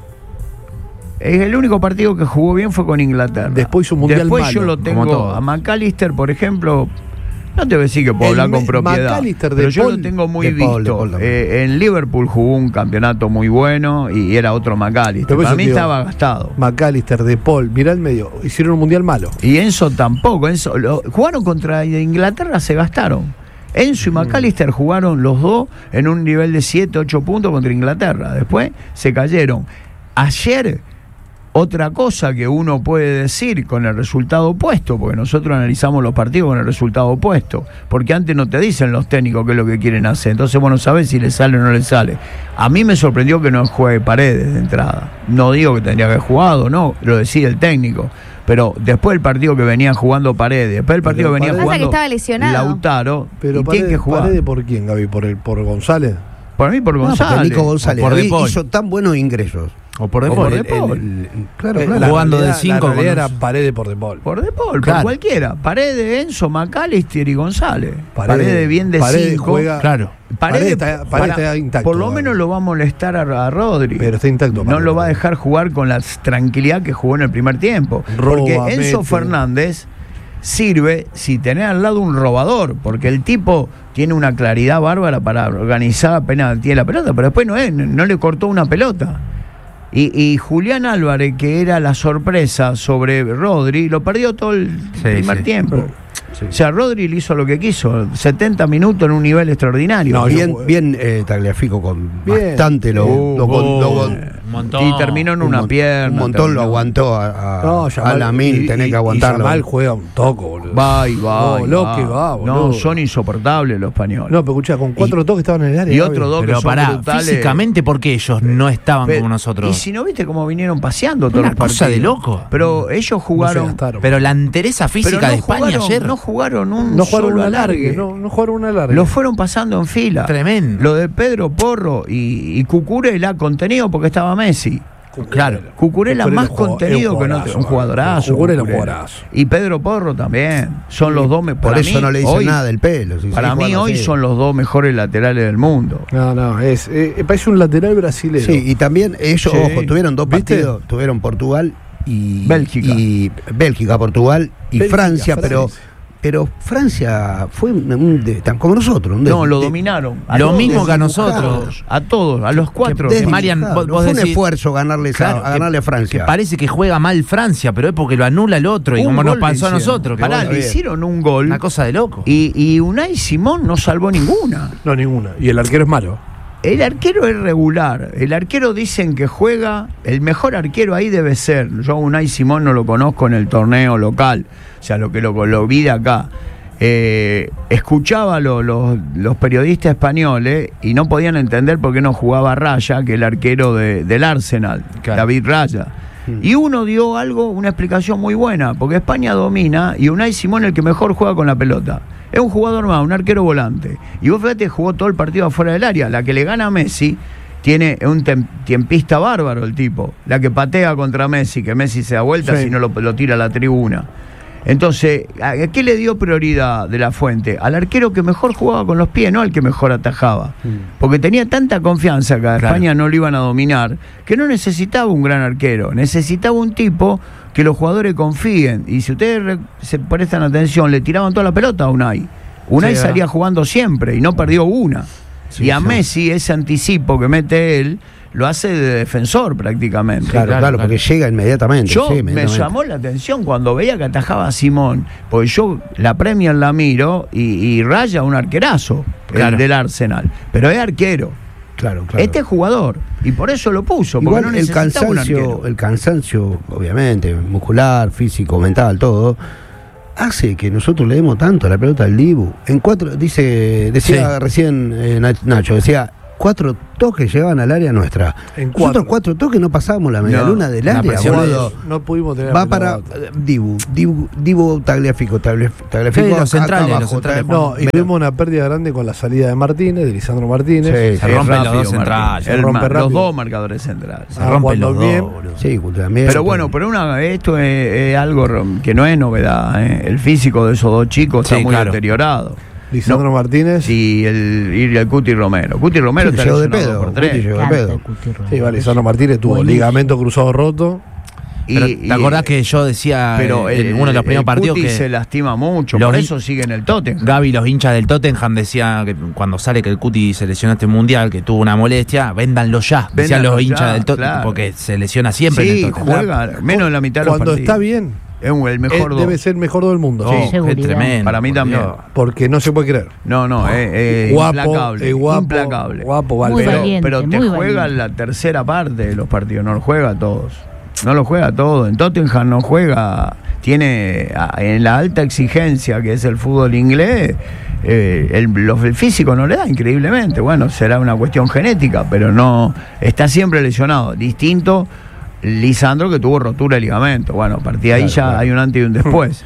Es el único partido que jugó bien fue con Inglaterra. Después hizo un mundial Después malo, yo lo como tengo todo. a McAllister, por ejemplo. No te voy a decir que puedo El hablar con me- propiedad. McAllister de Pero yo Paul- lo tengo muy de Paul, de visto. Paul también. Eh, en Liverpool jugó un campeonato muy bueno y era otro McAllister. Pero por Para eso mí te digo, estaba gastado. McAllister, De Paul, mirá el medio. Hicieron un mundial malo. Y Enzo tampoco. Enzo, lo- jugaron contra Inglaterra, se gastaron. Enzo y McAllister jugaron los dos en un nivel de siete, ocho puntos contra Inglaterra. Después se cayeron. Ayer, otra cosa que uno puede decir con el resultado opuesto, porque nosotros analizamos los partidos con el resultado opuesto, porque antes no te dicen los técnicos qué es lo que quieren hacer, entonces vos no sabés si le sale o no le sale. A mí me sorprendió que no juegue Paredes de entrada. No digo que tendría que haber jugado, no, lo decide el técnico. Pero después del partido que venían jugando Paredes, después del partido Pero que venía Paredes- Pasa que jugando estaba lesionado. Lautaro, Pero ¿y Paredes, quién que jugar? Paredes por quién, Gaby? ¿Por, el, por González? Por mí por No, porque González. Nico González o por David De Paul. hizo tan buenos ingresos. O por De O Paul. por El- De Paul. el- el- claro, Eh, claro. la Jugando de realidad- cinco La realidad con era un- Paredes por De Paul. Por De Paul, Claro. por cualquiera. Paredes, Enzo, McAllister y González. Paredes- Paredes, bien de Paredes cinco. juega- Claro. Paredes está- Paredes está intacto, Por lo Gaby. menos lo va a molestar a, a Rodri. Pero está intacto, No Paredes. lo va a dejar jugar con la tranquilidad que jugó en el primer tiempo. Roba, porque Enzo mete. Fernández sirve si tenés al lado un robador, porque el tipo tiene una claridad bárbara para organizar apenas tiene la pelota, pero después no es, no le cortó una pelota. Y, y Julián Álvarez, que era la sorpresa sobre Rodri, lo perdió todo el Sí, primer sí. tiempo. O sea, Rodri le hizo lo que quiso, setenta minutos en un nivel extraordinario. No, bien, yo- bien eh, Tagliafico con Bien. bastante lo, Uh, lo, con- oh, lo con- un montón. Y terminó en un una mon- pierna. Un montón terminó. lo aguantó a, a, No, a Yamal- Lamine, y- tenés y- que aguantarlo. Y Yamal juega un toco, boludo. Va y va. No, y lo va. que va, No, boludo. son insoportables los españoles. No, pero escuchá, con cuatro toques estaban en el área. y Gaby. otro dos que Pero son pará, brutales. físicamente, ¿por qué ellos no estaban Pe- como nosotros? Y si no viste cómo vinieron paseando todos Una los partidos. cosa de loco. Pero ellos jugaron. No se gastaron. Pero la entereza pero física no de España jugaron, ayer. No jugaron un No jugaron solo una alargue. largue. No, no jugaron una largue. Lo fueron pasando en fila. Tremendo. Lo de Pedro Porro y, y Cucurella contenido porque estaba Messi. Claro. Cucurella Cucurella más es un jugador- contenido es un que no jugadorazo, un jugadorazo. Cucurella es un Cucurella. jugadorazo. Y Pedro Porro también. Son los dos me- Por para eso mí, no le dicen hoy- nada del pelo. si Para seguís mí jugando hoy así. son los dos mejores laterales del mundo. No, no, es, eh, parece un lateral brasileño. Sí, y también ellos, Sí. ojo, tuvieron dos ¿Viste? partidos, tuvieron Portugal y Bélgica. y Bélgica, Portugal y Bélgica, Francia, pero Francia. pero Francia fue un, un de- tan como nosotros, un No, de- lo de- dominaron. Lo mismo que a desdibujado. nosotros. A todos, a los cuatro. Que- desdibujado. Marian, vos- No vos fue un decís- esfuerzo ganarles Claro, a, a que- ganarle a Francia. Que parece que juega mal Francia, pero es porque lo anula el otro. Y Un como nos gol le pasó a hicieron. nosotros. que Pará, bueno, le bien. hicieron un gol. Una cosa de loco. Y, y Unai Simón no salvó ninguna. No, ninguna. Y el arquero es malo. El arquero es regular. El arquero dicen que juega. El mejor arquero ahí debe ser. Yo a Unai Simón no lo conozco en el torneo local. O sea, lo que lo, lo vi de acá. Eh, escuchaba lo- lo- los periodistas españoles y no podían entender por qué no jugaba Raya, que es el arquero de- del Arsenal, Claro. David Raya. Y uno dio algo, una explicación muy buena, porque España domina y Unai Simón es el que mejor juega con la pelota. Es un jugador más, un arquero volante. Y vos fíjate, jugó todo el partido afuera del área. La que le gana a Messi tiene un tem- tiempista bárbaro el tipo. La que patea contra Messi, que Messi se da vuelta Sí. si no lo, lo tira a la tribuna. Entonces, ¿a qué le dio prioridad de la Fuente? Al arquero que mejor jugaba con los pies, no al que mejor atajaba. Porque tenía tanta confianza que a Claro. España no lo iban a dominar, que no necesitaba un gran arquero, necesitaba un tipo que los jugadores confíen. Y si ustedes re- se prestan atención, le tiraban toda la pelota a Unai. Unai Sí, salía ¿verdad? jugando siempre y no perdió una. Sí, y a sí. Messi, ese anticipo que mete él, lo hace de defensor prácticamente. Claro, claro, claro, claro. porque llega inmediatamente. Yo sí, me inmediatamente. llamó la atención cuando veía que atajaba a Simón, porque yo la Premier la miro y, y Raya un arquerazo, Claro. el del Arsenal, pero es arquero. Claro, claro. Este es jugador y por eso lo puso, porque Igual no el necesitaba un cansancio, arquero. el cansancio, obviamente, muscular, físico, mental, todo, hace que nosotros le demos tanto a la pelota al Dibu. En cuatro, dice, decía Sí. recién eh, Nach- Nacho, decía, cuatro toques llegaban al área nuestra. En Nosotros cuatro. cuatro toques no pasábamos la media No, luna del una área, presión boludo. No pudimos tener Va la para pelota. eh, Dibu, Dibu, Dibu Tagliafico, Tagliaf- Tagliafico. Sí, los acá centrales, abajo, los centrales. Tagliafico. No, y Pero- tuvimos una pérdida grande con la salida de Martínez, de Lisandro Martínez. Sí, Se Es rompen los rápido, dos centrales. Martín. Se El rompe ma- los rápido. dos marcadores centrales. Se Ah, rompen cuando los bien. dos, boludo. Sí, también. Pero bueno, pero una, esto es, es algo rom- que no es novedad. ¿eh? El físico de esos dos chicos está Sí, muy claro. deteriorado. Lisandro Martínez. Y el, y el Cuti Romero. Cuti Romero Sí, está llegó de lesionado pedo, por tres. Cuti llegó de Canta pedo. el Cuti Romero. Sí, vale, Lisandro Martínez tuvo Buenísimo. ligamento cruzado roto. Y- Pero, y- ¿te acordás que yo decía pero eh, en el- uno de los primeros el partidos Cuti que se lastima mucho, los por hin- eso sigue en el Tottenham. Gaby, los hinchas del Tottenham decían que cuando sale que el Cuti se lesionó este mundial, que tuvo una molestia, véndanlo ya, decían Véndanlo los hinchas ya, del Tottenham, claro. porque se lesiona siempre en Sí, el Tottenham. juega menos de la mitad de los Cuando partidos. está bien, Es un- el mejor eh, dos. debe ser el mejor del mundo. Oh, Sí. qué Seguridad. tremendo. Para mí por también. Dios. Porque no se puede creer. No, no, es, es Guapo, implacable. es guapo, implacable. guapo, Muy Valverde. pero, valiente, pero te muy juega valiente. la tercera parte de los partidos, no lo juega a todos. No lo juega a todos. En Tottenham no juega, tiene a- en la alta exigencia que es el fútbol inglés, eh, el, los- el físico no le da increíblemente. Bueno, será una cuestión genética, pero no está siempre lesionado. Distinto Lisandro, que tuvo rotura de ligamento. Bueno, a partir de ahí Claro, ya claro. hay un antes y un después.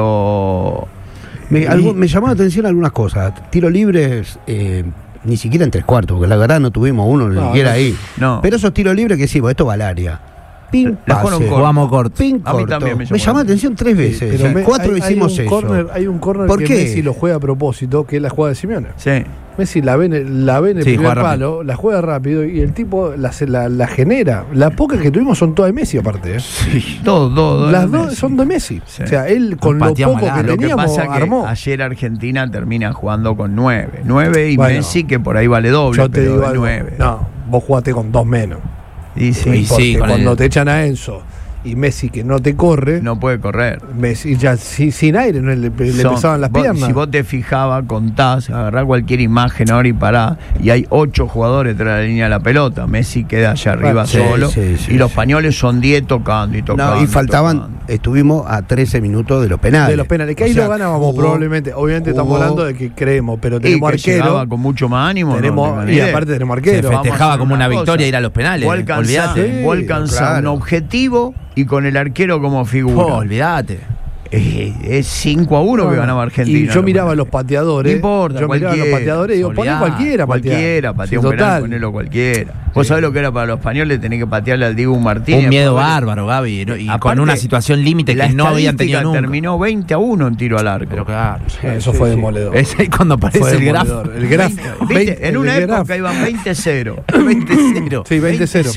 Pero Me, y- algún- me llamó la atención algunas cosas. Tiro libres, eh, ni siquiera en tres cuartos, porque la verdad no tuvimos uno ni No, siquiera no. ahí. No. Pero esos tiros libres que decimos, esto va al área. Pin, La jugaron pase. corto. Jugamos corto. Pin, A mí corto. también me me llamó llamó la la atención tres veces. Pero me- Cuatro hay- hicimos hay un eso. corner, hay un corner ¿Por que qué? Messi lo juega a propósito, que es la jugada de Simeone. Sí. Messi la ve en el, la ve en el Sí, primer juega rápido. palo, la juega rápido y el tipo la, se- la, la genera. Las pocas que tuvimos son todas de Messi, aparte. ¿eh? Dos, dos, dos. Las de dos Messi. son de Messi. Sí. O sea, él con lo pateamos poco al que arco. Lo que teníamos pasa que armó. ayer Argentina termina jugando con nueve. Nueve y Bueno. Messi, que por ahí vale doble, Yo te pero digo de algo. nueve. No, vos jugaste con dos menos. Y sí, Y Porque sí, con cuando el- te echan a Enzo y Messi que no te corre, no puede correr. Messi ya si- sin aire no le, le Son- pesaban las vos- piernas. Si vos te fijabas, contás, agarrás cualquier imagen ahora y pará, y hay ocho jugadores tras la línea de la pelota. Messi queda allá arriba Sí, solo. sí, sí, y los sí. españoles son diez tocando y tocando. No, y faltaban, tocando. estuvimos a trece minutos de los penales. de los penales, que O ahí sea, lo ganábamos jugó- probablemente. Obviamente estamos jugó- hablando de que creemos, pero Y tenemos que arquero. llegaba con mucho más ánimo. no tenemos, tengo ni y idea. aparte tenemos Se arquero. festejaba Vamos a hacer como una cosa. victoria ir a los penales. Vos alcanzás, Olvídate. vos alcanzás claro. un objetivo y con el arquero como figura. Oh, olvídate. Eh, es cinco a uno que ganaba Argentina. Y yo miraba a los pateadores. No importa, yo miraba a los cualquiera, pateadores y digo, poné olvidá, cualquiera, patear. Cualquiera, patea Sí, un penal, total. ponelo cualquiera. Vos sabés lo que era para los españoles tener que patearle al Dibu Martínez. Un miedo Después, bárbaro, Gaby. ¿no? Y aparte, con una situación límite la que no habían tenido estadística nunca. terminó veinte a uno en tiro al arco. Pero claro. Eso fue demoledor. Es ahí cuando aparece Fue el grafo. demoledor. El grafo. ¿Viste? veinte, En el una grafo. época iban veinte cero. veinte cero. Sí, veinte cero.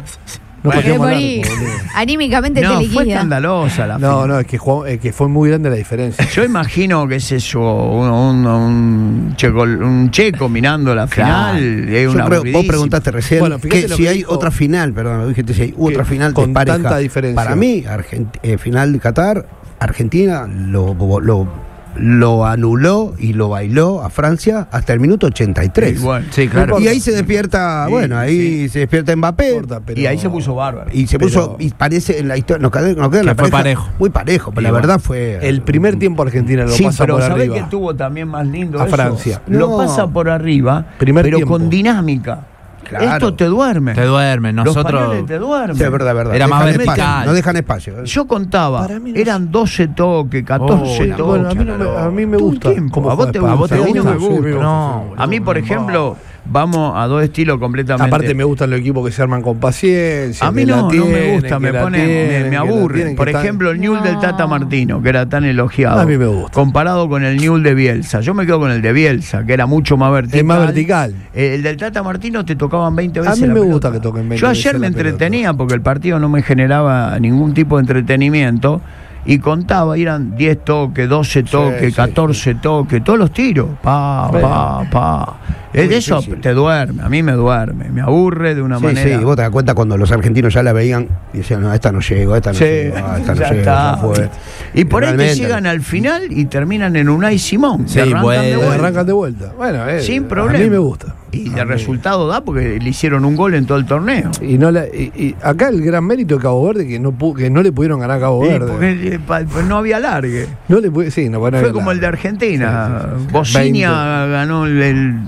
No Bueno, pateamos al morí. arco, boludo. Anímicamente No, te fue liquida. escandalosa la No, final. no, es que, jugó- es que fue muy grande la diferencia. Yo imagino, qué sé yo, un, un, un checo, un checo mirando la Claro. final. Es Yo una creo- vos aburridísima. preguntaste recién Bueno, fíjate que lo si que hay dijo- otra final, perdón, dijiste si hay Que otra final con despareja. tanta diferencia. Para mí, Argent- eh, final de Qatar, Argentina lo, lo, lo anuló y lo bailó a Francia hasta el minuto ochenta y tres. Y bueno, Sí, claro. Y ahí se despierta, Sí, bueno, ahí sí. se despierta Mbappé. No importa, pero- y ahí se puso bárbaro. Y se Pero- puso, y parece en la historia, nos queda, nos queda Que la fue pareja parejo. muy parejo, pero Y la bueno. verdad fue. El primer tiempo Argentina lo Sí, pasa pero por ¿sabés arriba. que tuvo también más lindo A eso? Francia. Lo No. pasa por arriba, Primer pero tiempo. con dinámica. Claro. Esto te duerme. Te duermen. Los Nosotros. españoles te duermen. Sí, es verdad, es verdad. Era más Dejan vertical. espacio, no dejan espacio. ¿eh? Yo contaba, Para mí no eran doce toques, catorce Oh, la toques. Bueno, a mí, no me, a mí me Todo el gusta. tiempo. cómo ¿A vos juega te España. gusta? ¿A vos te A mí no gusta? me Sí, gusta. me No, gusta. A mí, por ejemplo, vamos a dos estilos completamente. Aparte me gustan los equipos que se arman con paciencia. A mí que la no, no me tienen, gusta, que me la pone, tienen, me, me que la aburre. tienen, Por que están- ejemplo, el Newell del No. Tata Martino, que era tan elogiado. A mí me gusta. Comparado con el Newell de Bielsa. Yo me quedo con el de Bielsa, que era mucho más vertical. Es más vertical. Eh, el del Tata Martino te tocaban veinte A veces mí la me pelota. gusta que toquen veinte Yo veces ayer me la pelota. entretenía porque el partido no me generaba ningún tipo de entretenimiento. Y contaba, y eran diez toques, doce toques, sí, catorce toques, todos los tiros. Pa, pa, pa. Es de eso difícil. te duerme, a mí me duerme, me aburre de una Sí, manera. sí, vos te das cuenta cuando los argentinos ya la veían y decían, no, esta no llegó, esta no Sí, llegó, ah, esta no ya llegó, está. ya fue. Y por ahí te Realmente. llegan al final y terminan en Unai Simón. Sí, se arrancan bueno. de Te vuelta. arrancan de vuelta. Bueno, eh, Sin A problema. mí me gusta. Y A de mí. resultado da porque le hicieron un gol en todo el torneo. Y, no la, y, y acá el gran mérito de Cabo Verde que no pu- que no le pudieron ganar a Cabo Y Verde. porque eh, pa- pues no había largue. No le pu- sí, no, bueno, Fue era como la- el de Argentina. Sí, sí, sí. Bosnia ganó el, el-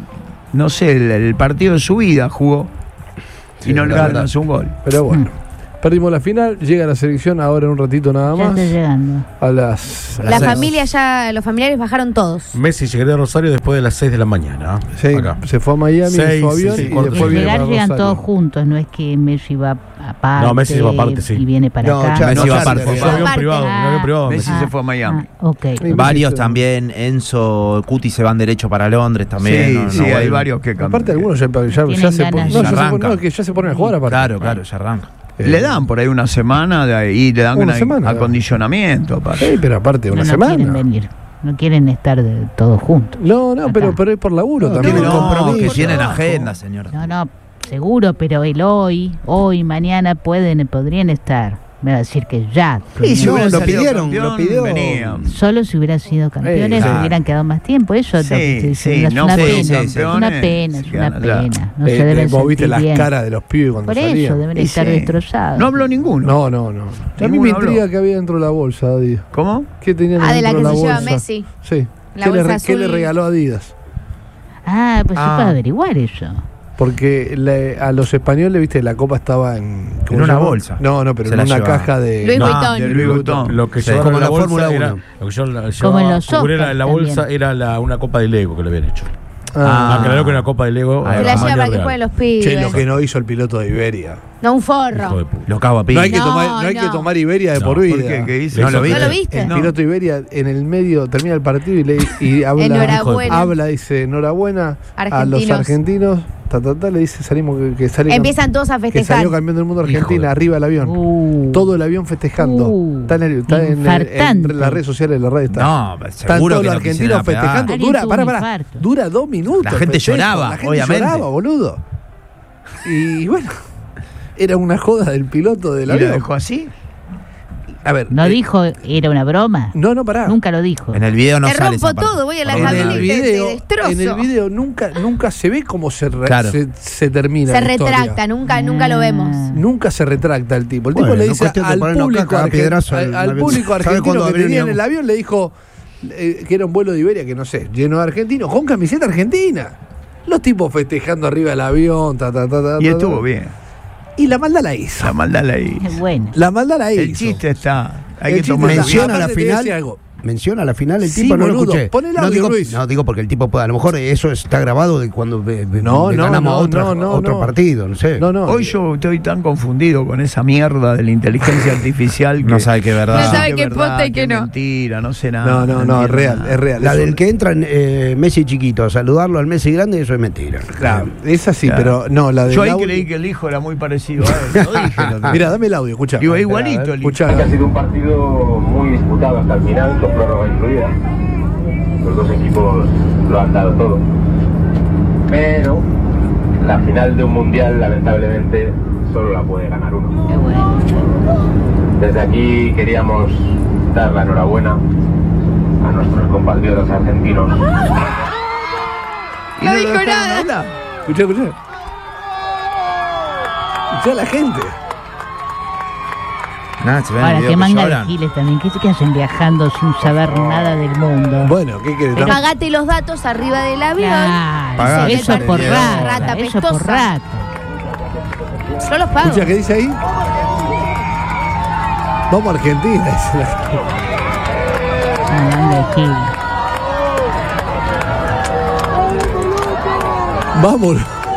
no sé, el, el partido de su vida jugó Sí, y no le la ganas un gol. Pero bueno, perdimos la final, llega la selección ahora en un ratito nada Ya más. está llegando. A las. a La las seis. familia ya, los familiares bajaron todos. Messi llegaría a Rosario después de las seis de la mañana. Sí, Acá. se fue a Miami Seis, en su avión sí, sí, y cuatro, después sí. viene Llegar para llegan Rosario. todos juntos, no es que Messi va aparte. No, Messi va aparte, sí. Y viene para No, acá. ya- Messi no, va ya- aparte. Fue un Aparte. avión privado, un avión privado. Messi Ah, se fue a Miami. ah, ok. Sí. Varios Messi- también, Enzo, Cuti se van derecho para Londres también. Sí, no- sí, no hay vuelven. varios que cambian. Aparte, algunos ya, ya, ya, Tienen se, pon- ganas no, de- ya se pon- Arranca. no, que ya se ponen a jugar aparte. Claro, claro, ya arranca. Le dan por ahí una semana de ahí, y le dan Una un semana. acondicionamiento. aparte. Sí, pero aparte, una no, no semana. quieren venir. No quieren estar de- todos juntos. No, no, Acá. pero, pero es por laburo No, también. tienen No, compromiso. que tienen trabajo. agenda, señor. No, no, seguro, pero el hoy, hoy, mañana pueden, podrían estar. Me va a decir que ya. Y si No, hubieran lo salido pidieron, campeón, lo pidió. venían. Solo si hubieran sido campeones, Eh, claro. hubieran quedado más tiempo. Eso Sí, es sí, es no una fueron pena. sí, sí. Es una campeones, pena, es se una quedan allá. pena. No Eh, se deben eh, vos viste sentir las bien. caras de los pibes cuando Por eso salían. deben Y estar sí. destrozados. No habló ninguno. No, no, no. A mí Ninguno me intriga habló. que había dentro de la bolsa, Adidas. ¿Cómo? ¿Qué tenían Ah, de la dentro que de se la lleva bolsa? Messi. Sí. La ¿Qué le, bolsa re- ¿Qué le azul. regaló Adidas? Ah, pues Ah. se puede averiguar eso. Porque le- a los españoles, viste, la copa estaba en... ¿cómo En una se llama? bolsa. No, no, pero Se en la una llevaba. caja de... Louis No, Vuitton. de Louis Vuitton. Lo que Sí. llevaba Como en la la bolsa Fórmula era, uno. lo que yo la- Como llevaba en los a cubrir soccer la bolsa también. era la, una copa de Lego que le habían hecho. Ah, Ah, claro que una copa de Lego. Ahí Se a la va. lleva tamaño para que real. jueguen los che, pibes. lo que no hizo el piloto de Iberia. No, un Hijo de forro. puta. Los cago a piña. No hay, que No, tomar, no hay no. que tomar Iberia de No, por ¿por vida. qué? ¿Qué hizo? ¿No lo ¿No viste? lo viste? El No. piloto Iberia en el medio termina el partido y, le, y habla, Enhorabuena. habla, dice enhorabuena a los Argentinos. argentinos. Ta, ta, ta, le dice salimos que, que sale Empiezan todos a que festejar. salió campeón del mundo Hijo de- Argentina, arriba del avión. Uh. Todo el avión festejando. Uh, está en, el- está en, el- infartante. en las redes sociales de la radio. Está. No, Están seguro todos que los no quisieron argentinos apegar. festejando. Alguien Dura, tuvo para, un para. infarto. Dura dos minutos. La gente festejo. lloraba, La gente obviamente. lloraba, boludo. Y bueno, era una joda del piloto del ¿Y la avión. dejó así? A ver. No eh, dijo, era una broma. No, no, pará. Nunca lo dijo. En el video no Te sale rompo esa parte. todo, voy a la Por en lo familia menos. el y te- te video, destrozo. en el video nunca, nunca se ve cómo se, re- Claro. se, se termina. Se la historia. retracta, nunca, nunca lo vemos. Ah. Nunca se retracta el tipo. El Bueno, tipo le no dice cuestión de al ponernos público, caca, argen- piedrazo al, al al avión. público ¿Sabe argentino cuándo que abrió tenía en el el avión, le dijo eh, que era un vuelo de Iberia, que no sé, lleno de argentinos, con camiseta argentina. Los tipos festejando arriba del avión, ta, ta, ta, ta, Y ta, estuvo ta. bien. Y la maldad la hizo. La maldad la hizo. Es bueno. La maldad la hizo. El chiste está. Hay El que chiste tomar está. Menciona Aparte la te voy a final. decir algo. Menciona la final el Sí, tipo, no lo boludo. escuché. Pon el no, audio, digo, Luis. no, digo porque el tipo puede, a lo mejor eso está grabado de cuando ve- ve- No, le no, ganamos no, a otra- no, no, otro no. partido, no sé. No, no. Hoy yo estoy tan confundido con esa mierda de la inteligencia artificial que No sabe qué es verdad. No sabe qué qué es verdad, posta y qué no. mentira, no sé nada. No, no, no, es entiendo real, nada. es real. La Eso- del que entra en eh, Messi chiquito a saludarlo al Messi grande, eso es mentira. Claro, es así, Claro. pero no, la de Yo ahí creí que el hijo era muy parecido a él. Lo dije el otro día. Mira, dame el audio, escucha. Digo, igualito el hijo. Escucha. Que ha sido un partido muy disputado hasta el final, con prórroga incluida. Los dos equipos lo han dado todo. Pero la final de un mundial, lamentablemente, solo la puede ganar uno. Es bueno. Desde aquí queríamos dar la enhorabuena a nuestros compatriotas argentinos. Y No lo dijo dejaron nada. hablar. Escucha, escucha. Escucha a la gente. Nada, se ve en el Ahora, video qué que manga de lloran. giles también. ¿Qué, qué hacen viajando sin saber nada del mundo? Bueno, ¿qué querés? Pero- Pagate los datos arriba del avión. Claro, Pagate, eso Pagate, por Dios. rata, Rata eso por pestosa. rata. Yo los pago. Escucha, ¿qué dice ahí? Vamos a Argentina, dice la gente. Una manga de giles. Vamos.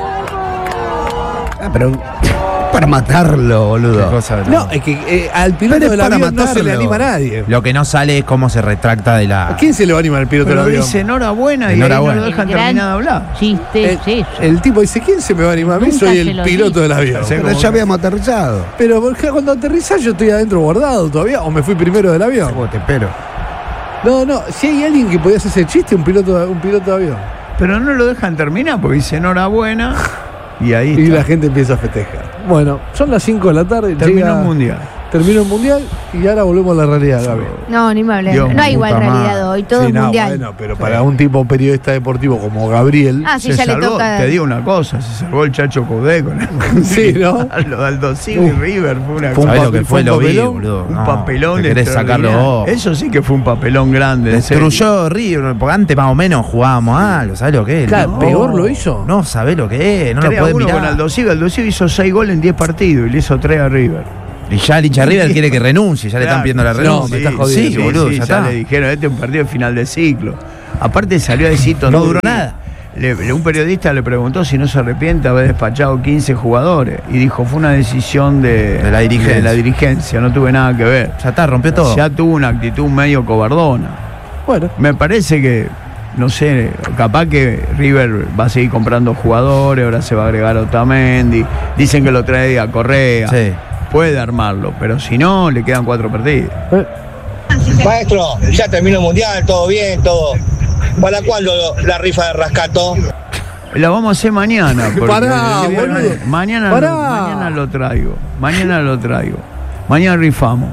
Ah, pero para matarlo, boludo. Qué cosa, No, es que eh, al piloto Pero es del para avión no se le matarlo. anima a nadie. Lo que no sale es cómo se retracta de ¿A la. quién se le va a animar al piloto Pero del avión? dice enhorabuena y ahí Enhorabuena. no lo dejan El gran terminar de hablar. Chiste el, es eso. el tipo dice, ¿quién se me va a animar? A mí Nunca soy se el lo piloto dice. del avión. Sí. Pero ya habíamos aterrizado. Pero porque cuando aterrizás yo estoy adentro guardado todavía, o me fui primero del avión. Vos te espero. No, no, si hay alguien que podía hacer ese chiste, un piloto, un piloto de avión. Pero no lo dejan terminar porque dice enhorabuena y ahí Y está. la gente empieza a festejar. Bueno, son las cinco de la tarde. Terminó llega, el mundial. terminó el mundial y ahora volvemos a la realidad, Gaby. No, ni me hables. Dios, No hay igual puta realidad madre. hoy, todo Sí, es no, mundial. bueno, pero para un tipo periodista deportivo como Gabriel. Ah, sí, Se ya le salvó, toca. te digo una cosa, se salvó el Chacho Codé con el Sí, ¿no? Lo de Aldo Civi y River fue una Fue un cosa. ¿Sabés lo que papel- fue? fue un Lo vi, papelón, boludo. Un No, papelón te querés sacarlo extraordinario. vos. Eso sí que fue un papelón grande. en serio. Destruyó River, porque antes más o menos jugábamos algo, ¿sabés lo que es? Claro, No. peor lo hizo. No, ¿sabés lo que es? No lo tres a podés uno mirar. con Aldo Civi. Aldo Civi hizo seis goles en diez partidos y le hizo tres a River. Y ya el hincha River quiere que renuncie, ya le están Claro. pidiendo la No, renuncia. me estás jodiendo. Sí, boludo, sí, ya ya está. le dijeron, este es un partido de final de ciclo. Aparte salió a decir No duró nada. Le- le- un periodista le preguntó si no se arrepiente de haber despachado quince jugadores y dijo, fue una decisión de, De la dirigencia. de la dirigencia, no tuve nada que ver. Ya está, rompió todo. Ya tuvo una actitud medio cobardona. Bueno, Me parece que, no sé, capaz que River va a seguir comprando jugadores, ahora se va a agregar Otamendi, dicen que lo trae a Correa, Sí. puede armarlo, pero si no, le quedan cuatro partidos. eh, Maestro, ya terminó el mundial, todo bien, todo. ¿Para cuándo la rifa de Rascato? La vamos a hacer mañana. porque Pará, el viernes- boludo. mañana, Pará. mañana lo traigo. Mañana lo traigo. Mañana rifamos.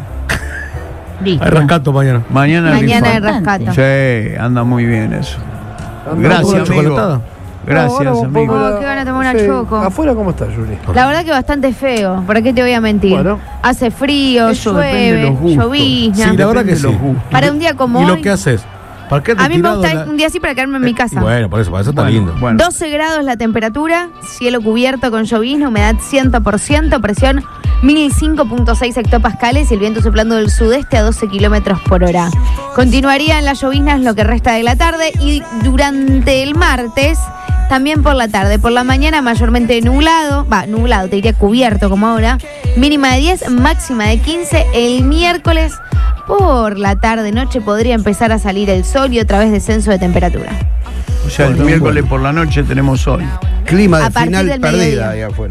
Listo. Hay rescato mañana. Mañana, Mañana de rifamos. rescato. Sí, anda muy bien eso. anda Gracias, con una amigo. chocolatada. Gracias, Ahora vos amigo. podés- Oh, qué gana de tomar una Sí. choco. ¿Afuera cómo está, Juli? La verdad que bastante feo. ¿Para qué te voy a mentir? Bueno. Hace frío, Eso depende de llueve, los gustos. llovizna. Sí, la verdad Depende que de los sí. gustos. Para un día como ¿Y hoy. lo que haces? ¿Para qué A mí me gusta un día así para quedarme en mi casa. Bueno, por eso, para eso está Bueno, lindo. bueno. doce grados la temperatura, cielo cubierto con llovizna, humedad cien por ciento, presión mil cinco punto seis hectopascales y el viento soplando del sudeste a doce kilómetros por hora. Continuarían las lloviznas lo que resta de la tarde y durante el martes también por la tarde. Por la mañana mayormente nublado, va, nublado, te diría cubierto como ahora, mínima de diez, máxima de quince. El miércoles por la tarde, noche podría empezar a salir el sol y otra vez descenso de temperatura. O sea, el Bueno, miércoles por la noche tenemos sol. Clima de A partir final del perdida mediodía. ahí afuera.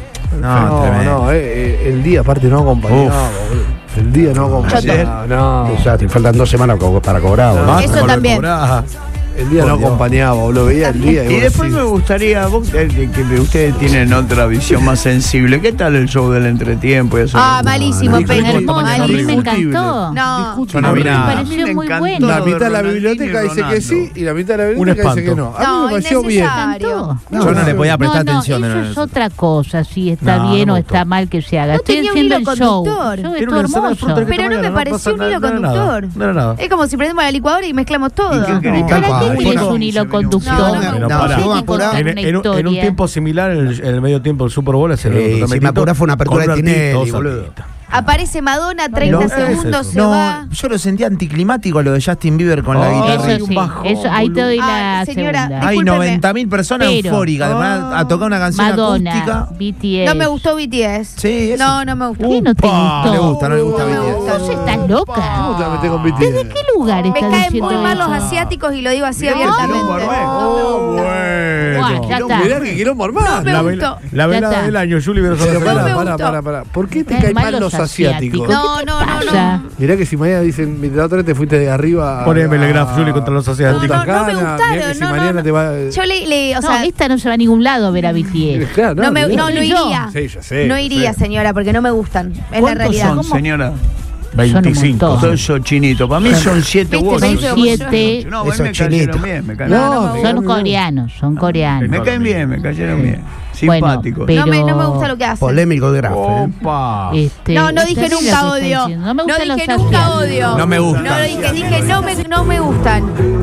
No, no, tremendo. no, eh, eh, el día aparte no acompañaba, Uf. boludo. El día no acompañaba, no. Desastre, faltan dos semanas co- para cobrar. boludo. Basta Eso con lo de también. cobrar. El día Por no Dios. acompañaba, boludo. Veía el día. Y vos después decís, me gustaría, vos, eh, que, que ustedes tienen otra visión más sensible. ¿Qué tal el show del entretiempo? y eso? Ah, malísimo, no, Peña. discutible. A mí me encantó. No. Yo no vi Me nada. pareció muy encantó. bueno. La Lo de mitad de la Ronaldinho biblioteca y dice que Ronaldo. sí y la mitad de la Un biblioteca dice que espanto. no. A mí No, me pareció bien. innecesario. No, Yo no le podía prestar no, atención. No, eso de- es otra cosa, si está No, bien no o me está gustó. mal que se haga. No Estoy tenía un haciendo hilo el show. conductor. Yo Era estuvo una ensalada de fruta hermoso. que Pero no mañana me no pareció pasa un hilo nada, no era nada. conductor. No era nada. Es como si prendemos la licuadora y mezclamos todo. ¿Y qué querés? ¿Para Tal qué cual. querés Bueno, un hilo no, conductor? no me No, gusta. no, Pará. sé Vamos a qué contar apurar. En, una en un- en un historia. tiempo similar, en el, en el medio tiempo del Super Bowl, ese Sí, otro si me apurás fue una apertura con de un artista, Tinelli, dos boludo. artistas. Aparece Madonna, treinta No, segundos, es eso. se No, va. yo lo sentía anticlimático lo de Justin Bieber con la Oh, guitarra. Eso un sí, bajón, eso, ahí te doy la Ah, señora, segunda. Hay Discúlpeme. noventa mil personas Pero- eufóricas, además, a tocar una canción Madonna, acústica. B T S. No me gustó B T S. Sí, eso. No, no me gustó. ¿Qué no te Upa, gustó? No le gusta, no le gusta No me B T S. gusta. ¿Vos estás loca? ¿Cómo te la metés con B T S? ¿Desde qué lugar Me estás caen diciendo muy mal los eso? asiáticos y lo digo así Mirá que abiertamente. quilombo armé. Oh, Buah, bueno. ya está. Mirá que quilombo No armar. me La, gustó. vela, la Ya velada está. del año, Juli Verosa. Pero No pará, me pará, gustó. pará, pará. ¿Por qué te Caen caen mal mal los los asiáticos? asiáticos. No, no, no, pasa? no. Mirá que si mañana dicen, mira, la otra vez te fuiste de arriba a. Poneme el graf, a- Juli, contra los asiáticos. No, no, no me Punta Cana, gustaron, mirá que si no, no, mañana no. te va. Yo le, le- o No, sea, esta no se va a ningún lado a ver a B T S. Claro, no, me, mirá. no, no Yo. iría. Sí, ya sé, No ya iría, sé. señora, porque no me gustan. Es la ¿Cuántos realidad. son, ¿Cómo? señora? veinticinco. montón. Todo eso chinito. Para mí son siete Viste, u ocho. me Son hizo siete. No, a mí Esos me cayeron chinitos. bien. Me caen, No, No, no me mirá, Son mirá. coreanos, son coreanos. me caen bien, me cayeron bien. Bueno, Simpáticos. pero- No me, no me gusta lo que hacen. Polémico de graf. ¿eh? Opa. Este, No, no es dije terrible nunca lo que están odio. diciendo. No me No gustan dije los nunca asiáticos. odio. No me gusta. No lo dije, dije no me, no me gustan.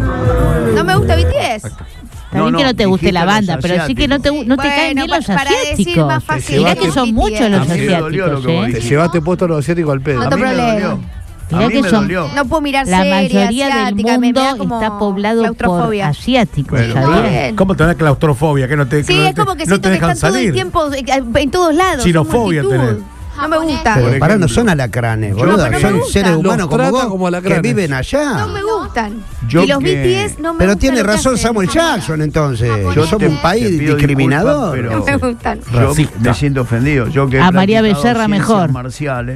No me gusta B T S. Está No, bien que no, no te guste dijiste la los banda, pero sí que no te, gu- no te Bueno, caen bien pa- los para decir asiáticos. más fácil, Mirá no que son B T S. muchos los A mí me dolió lo asiáticos, que vos ¿eh? Te dijiste. llevaste puesto a los asiáticos al pedo. No A te mí me problema. dolió. Mirá A mí que me son- dolió. No puedo mirar La series mayoría del asiáticas, me- me da mundo como está poblado por claustrofobia. asiáticos, Bueno, Está ¿sabías? bien. ¿Cómo te da claustrofobia? Que no te, Sí, que no es te- como que no siento te que dejan están todo el salir. tiempo eh, en todos lados. son Xenofobia multitud. tenés. No me gusta. Pero Por pará, no ejemplo. son alacranes, Yo- boludo. pero no me Son gusta. seres Los humanos como trata vos como que alacranes. viven allá. No me gustan. Yo y los que- B T S no me Pero gustan tiene lo que razón hacen. Samuel Jackson entonces. Yo somos te- un país te pido discriminador. disculpas, No me gustan. Yo Racista. me siento ofendido. Yo que he A María practicado Becerra ciencias mejor. marciales.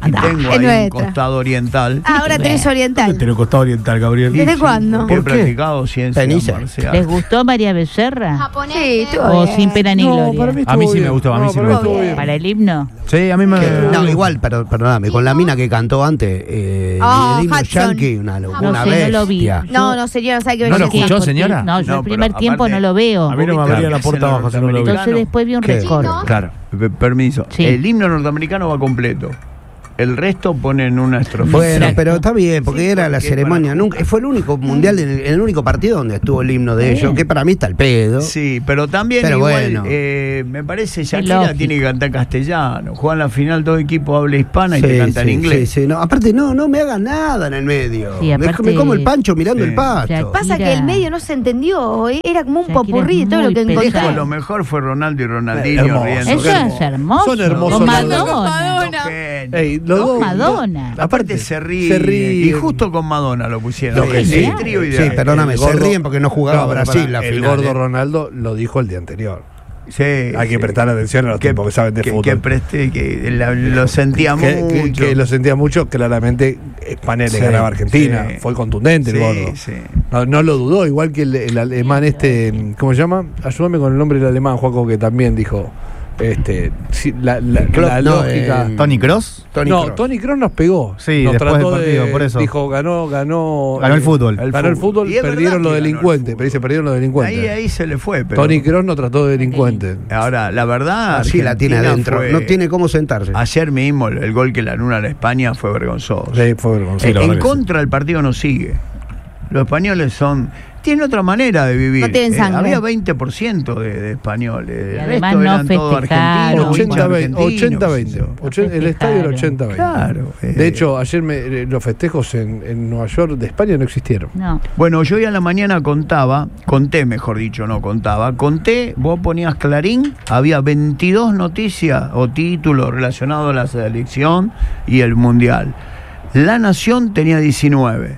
y tengo Es ahí un nuestra. costado oriental. Ahora tenés oriental. Te lo costado oriental, Gabriel. ¿Desde cuándo? He ¿Por qué? practicado ciencias Tenis. marciales. ¿Les gustó María Becerra? Sí, estuvo ¿O bien. sin pena ni No, gloria? para mí A mí estuvo sí me bien. gustó, a mí No, sí para me mí gustó. estuvo bien. ¿Para el himno? Sí, a mí me. No, igual, pero, perdóname, con la mina que cantó antes, eh, Oh, el himno Hudson. yankee, una, No una sé, no lo vi. bestia. No, no, señora, ¿sabe qué ¿No lo venía escuchó, aquí? señora? No, yo No, el primer pero tiempo aparte- no lo veo. A mí no me abría la puerta abajo si no lo vi. Entonces después vi un ¿Qué? recorte. Claro. P- Permiso. Sí. El himno norteamericano va completo. El resto ponen una estrofa. Bueno, Exacto. pero está bien, porque Sí, era la porque ceremonia. para- Nunca, fue el único mundial, en el, el único partido donde estuvo el himno de ellos, que para mí está el pedo. Sí, pero también Pero igual, bueno. eh, me parece Shakira lógico. tiene que cantar castellano. Juegan la final dos equipos habla hispana y Sí, te cantan sí, inglés. sí, sí, no, aparte, no, no me hagas nada en el medio. Sí, Me- aparte- me como el pancho mirando Sí. el pasto. Shakira- Pasa que el medio no se entendió, ¿eh? Era como un Shakira popurrí de es todo lo muy que pesada. Dijo, encontré. lo mejor fue Ronaldo y Ronaldinho Hermoso. riendo. Eso es hermoso. Son hermosos Con los Madonna. Madonna. Genio. Ey, los Con dos- Madonna. Aparte se ríe. se ríe. Y justo con Madonna lo pusieron. Lo que El sí. trío Sí, ideal. perdóname, El se gordo- ríen porque no jugaba No, pero Brasil pará, la el final. gordo eh. Ronaldo lo dijo el día anterior. Sí, Hay que sí. prestar atención a los Que- tipos que saben de que, fútbol. que presté, que la- lo sentía que, mucho. que- que lo sentía mucho, claramente España le Sí, ganaba a Argentina. sí. Fue contundente el Sí, gordo. sí. No, no lo dudó, igual que el, el alemán este, ¿cómo se llama? Ayúdame con el nombre del alemán, Juaco, que también dijo, este, si- la, la- Klopp, la no, lógica. eh, ¿Tony Cross? Tony no, Kroos. Tony Kroos nos pegó. Sí, nos después del trató partido, de- por eso. Dijo, ganó, ganó. Ganó el eh, fútbol. El ganó el fútbol. fútbol, Y es perdieron verdad los que ganó el delincuentes. fútbol. Pero dice, perdieron los delincuentes. Ahí, ahí se le fue. Pero Tony Kroos nos trató de delincuente. ahora, la verdad. Así la tiene Argentina adentro. fue- No tiene cómo sentarse. Ayer mismo el, el gol que le anula a la España fue vergonzoso. Sí, fue vergonzoso. Eh, la en verdad que sí. contra el partido no sigue. Los españoles son. Tienen otra manera de vivir. No tienen Eh, sangre. había veinte por ciento de, de españoles. El Y además resto no eran todos festejaron. argentinos, hinchas ochenta veinte. argentinos, ochenta qué sé veinte. yo. Ochen- el estadio era ochenta veinte. Claro. eh. De hecho, ayer me- eh, los festejos en, en Nueva York de España no existieron. No. Bueno, yo hoy a la mañana contaba, conté mejor dicho, no contaba, conté, vos ponías Clarín, había veintidós noticias o títulos relacionados a la selección y el Mundial. La Nación tenía diecinueve,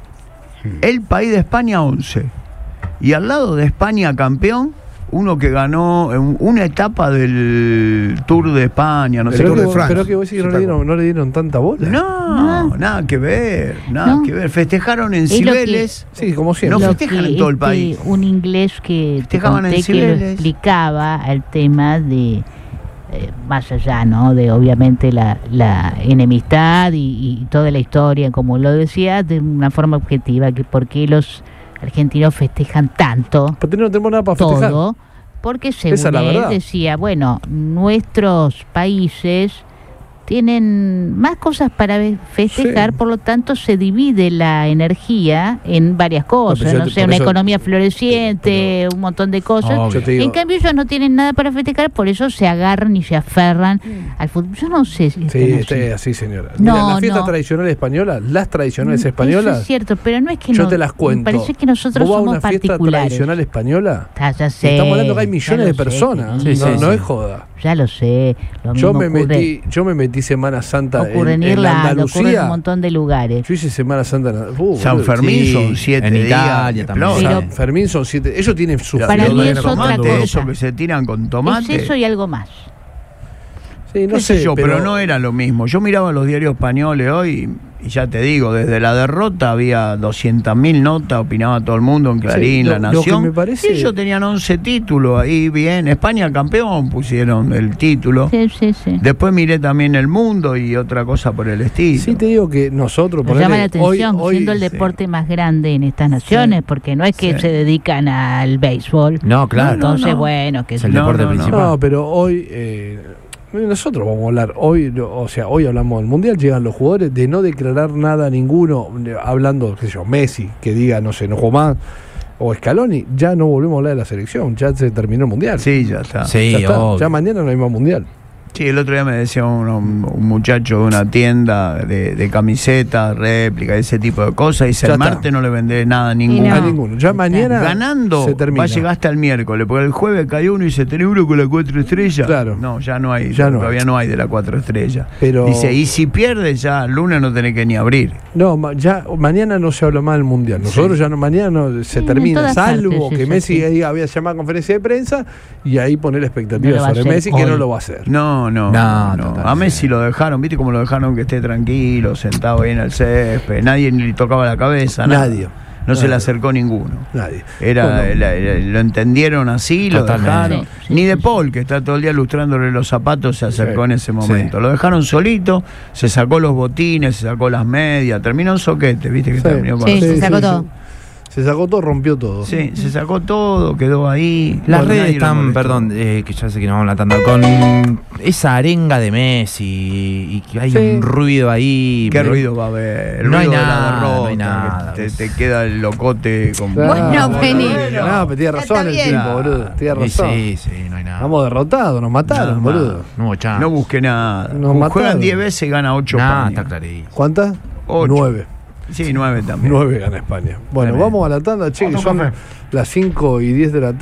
El País de España once, y al lado de España campeón, uno que ganó en una etapa del Tour de España, no sé pero, Tour que, de vos- France. pero que vos decís que no Sí, le, dieron, no le dieron tanta bola. No, No. nada que ver, nada No. que ver. Festejaron en Es lo que- Cibeles. Sí, como siempre. No Lo festejan que en todo el este, país. Un inglés que te Festejaban en conté que lo Cibeles. explicaba el tema de, eh, más allá, ¿no? De obviamente la, la enemistad y, y toda la historia, como lo decía, de una forma objetiva, que por qué los argentinos festejan tanto Porque no tenemos nada para festejar. todo, porque Esa es según la él verdad. decía, bueno, nuestros países tienen más cosas para ve- festejar, Sí. por lo tanto se divide la energía en varias cosas, pero yo no te- sé, por una eso- economía floreciente, un montón de cosas. Obvio. Yo te digo, En cambio ellos no tienen nada para festejar, por eso se agarran y se aferran al fútbol. Yo no sé si sí, están este así. es así, señora. No, Mira, las fiestas no. tradicionales españolas, las tradicionales Eso españolas, es cierto, pero no es que yo no, te las cuento. me parece que nosotros Vos vas a somos una fiesta particulares. tradicional española, Ah, ya sé, estamos hablando que hay ya millones lo de sé, personas. querido. Sí, no sí, no sí. es joda. Ya lo sé. Lo Yo mismo me, ocurre, metí, yo me metí Semana Santa ocurre en, en en la Irlanda, ocurre en un Andalucía. montón de lugares. Yo hice Semana Santa en uh, San boludo. Fermín Sí, son siete en días. Italia de también. explota. Pero- San Fermín son siete. Ellos tienen sus Para fiestas. mí es otra tomate, cosa. eso que se tiran con tomate. Es eso y algo más. Sí, no Qué sé sé, yo, pero, no era lo mismo. Yo miraba los diarios españoles hoy y ya te digo, desde la derrota había doscientas mil notas, opinaba todo el mundo en Clarín, Sí, La lo- lo que Nación. me parece- Y ellos tenían once títulos ahí, bien. España campeón pusieron el título. Sí, sí, sí. Después miré también El Mundo y otra cosa por el estilo. Sí, te digo que nosotros, Nos ponele, llama la atención, hoy, hoy- siendo el sí. deporte más grande en estas naciones, porque no es que Sí. se dedican al béisbol. No, claro. Entonces, no. bueno, que Es el No, deporte no, no. principal. No, pero hoy eh, nosotros vamos a hablar hoy, lo- o sea, hoy hablamos del mundial, llegan los jugadores de no declarar nada a ninguno, de- hablando, qué sé yo, Messi, que diga, no sé, no jugó más, o Scaloni, ya no volvemos a hablar de la selección, ya se terminó el mundial. Sí, ya está. Sí, ya, está, obvio. ya mañana no hay más mundial. Sí, el otro día me decía un, un muchacho de una tienda de, de camisetas, réplica, ese tipo de cosas. Dice, Ya el está. martes no le vendré nada a Y ninguno. no. A ninguno. Ya mañana Ganando se termina. va a llegar hasta el miércoles, porque el jueves cayó uno y se tenía uno con la cuatro estrellas. Claro. No, ya no hay, Ya no todavía hay. no hay de la cuatro estrellas. Pero- Dice, y si pierde ya el lunes no tenés que ni abrir. No, ma- ya mañana no se habla más del mundial. Nosotros ya no, mañana no, se Sí, en termina, todas salvo partes que es Messi así. ahí había llamado a conferencia de prensa y ahí poner la expectativa No lo va a sobre hacer Messi, que hoy. no lo va a hacer. No, No, no. No, no. total, A Messi sí. lo dejaron, ¿viste cómo lo dejaron que esté tranquilo, sentado ahí en el césped? Nadie ni le tocaba la cabeza, nada. Nadie. No se Nadie. le acercó ninguno. Nadie. Era, Bueno. la- la- lo entendieron así, lo Totalmente. dejaron. Sí, sí, Ni sí, De sí. Paul, que está todo el día lustrándole los zapatos, se acercó Sí, en ese momento. sí. Lo dejaron solito, se sacó los botines, se sacó las medias, terminó en soquete, ¿viste? Que Sí. terminó con Sí, los- se sacó todo. Se sacó todo, rompió todo. Sí, se sacó todo, quedó ahí. Las Bueno, redes nadie lo están, molestó. perdón, eh, que ya sé que nos vamos latando, con esa arenga de Messi y que hay Sí. un ruido ahí. ¿Qué pero- ruido va a haber? El No hay ruido de la nada, derrota, no hay nada. que Te, te queda el locote con... Bueno, Penny. No, pero tiene Ya razón está el bien. tipo, boludo. Tiene Sí, razón. sí, sí, no hay nada. Estamos derrotados, nos mataron, Nada boludo. más. No hubo chance. No busqué nada. Nos Juegan mataron. diez veces y gana ocho Nah, paños. está clarísimo. ¿Cuántas? Ocho. Nueve. Sí, nueve también. Nueve gana España. Bueno, Tremendo. vamos a la tanda, che, que Otro son café. las cinco y diez de la tarde.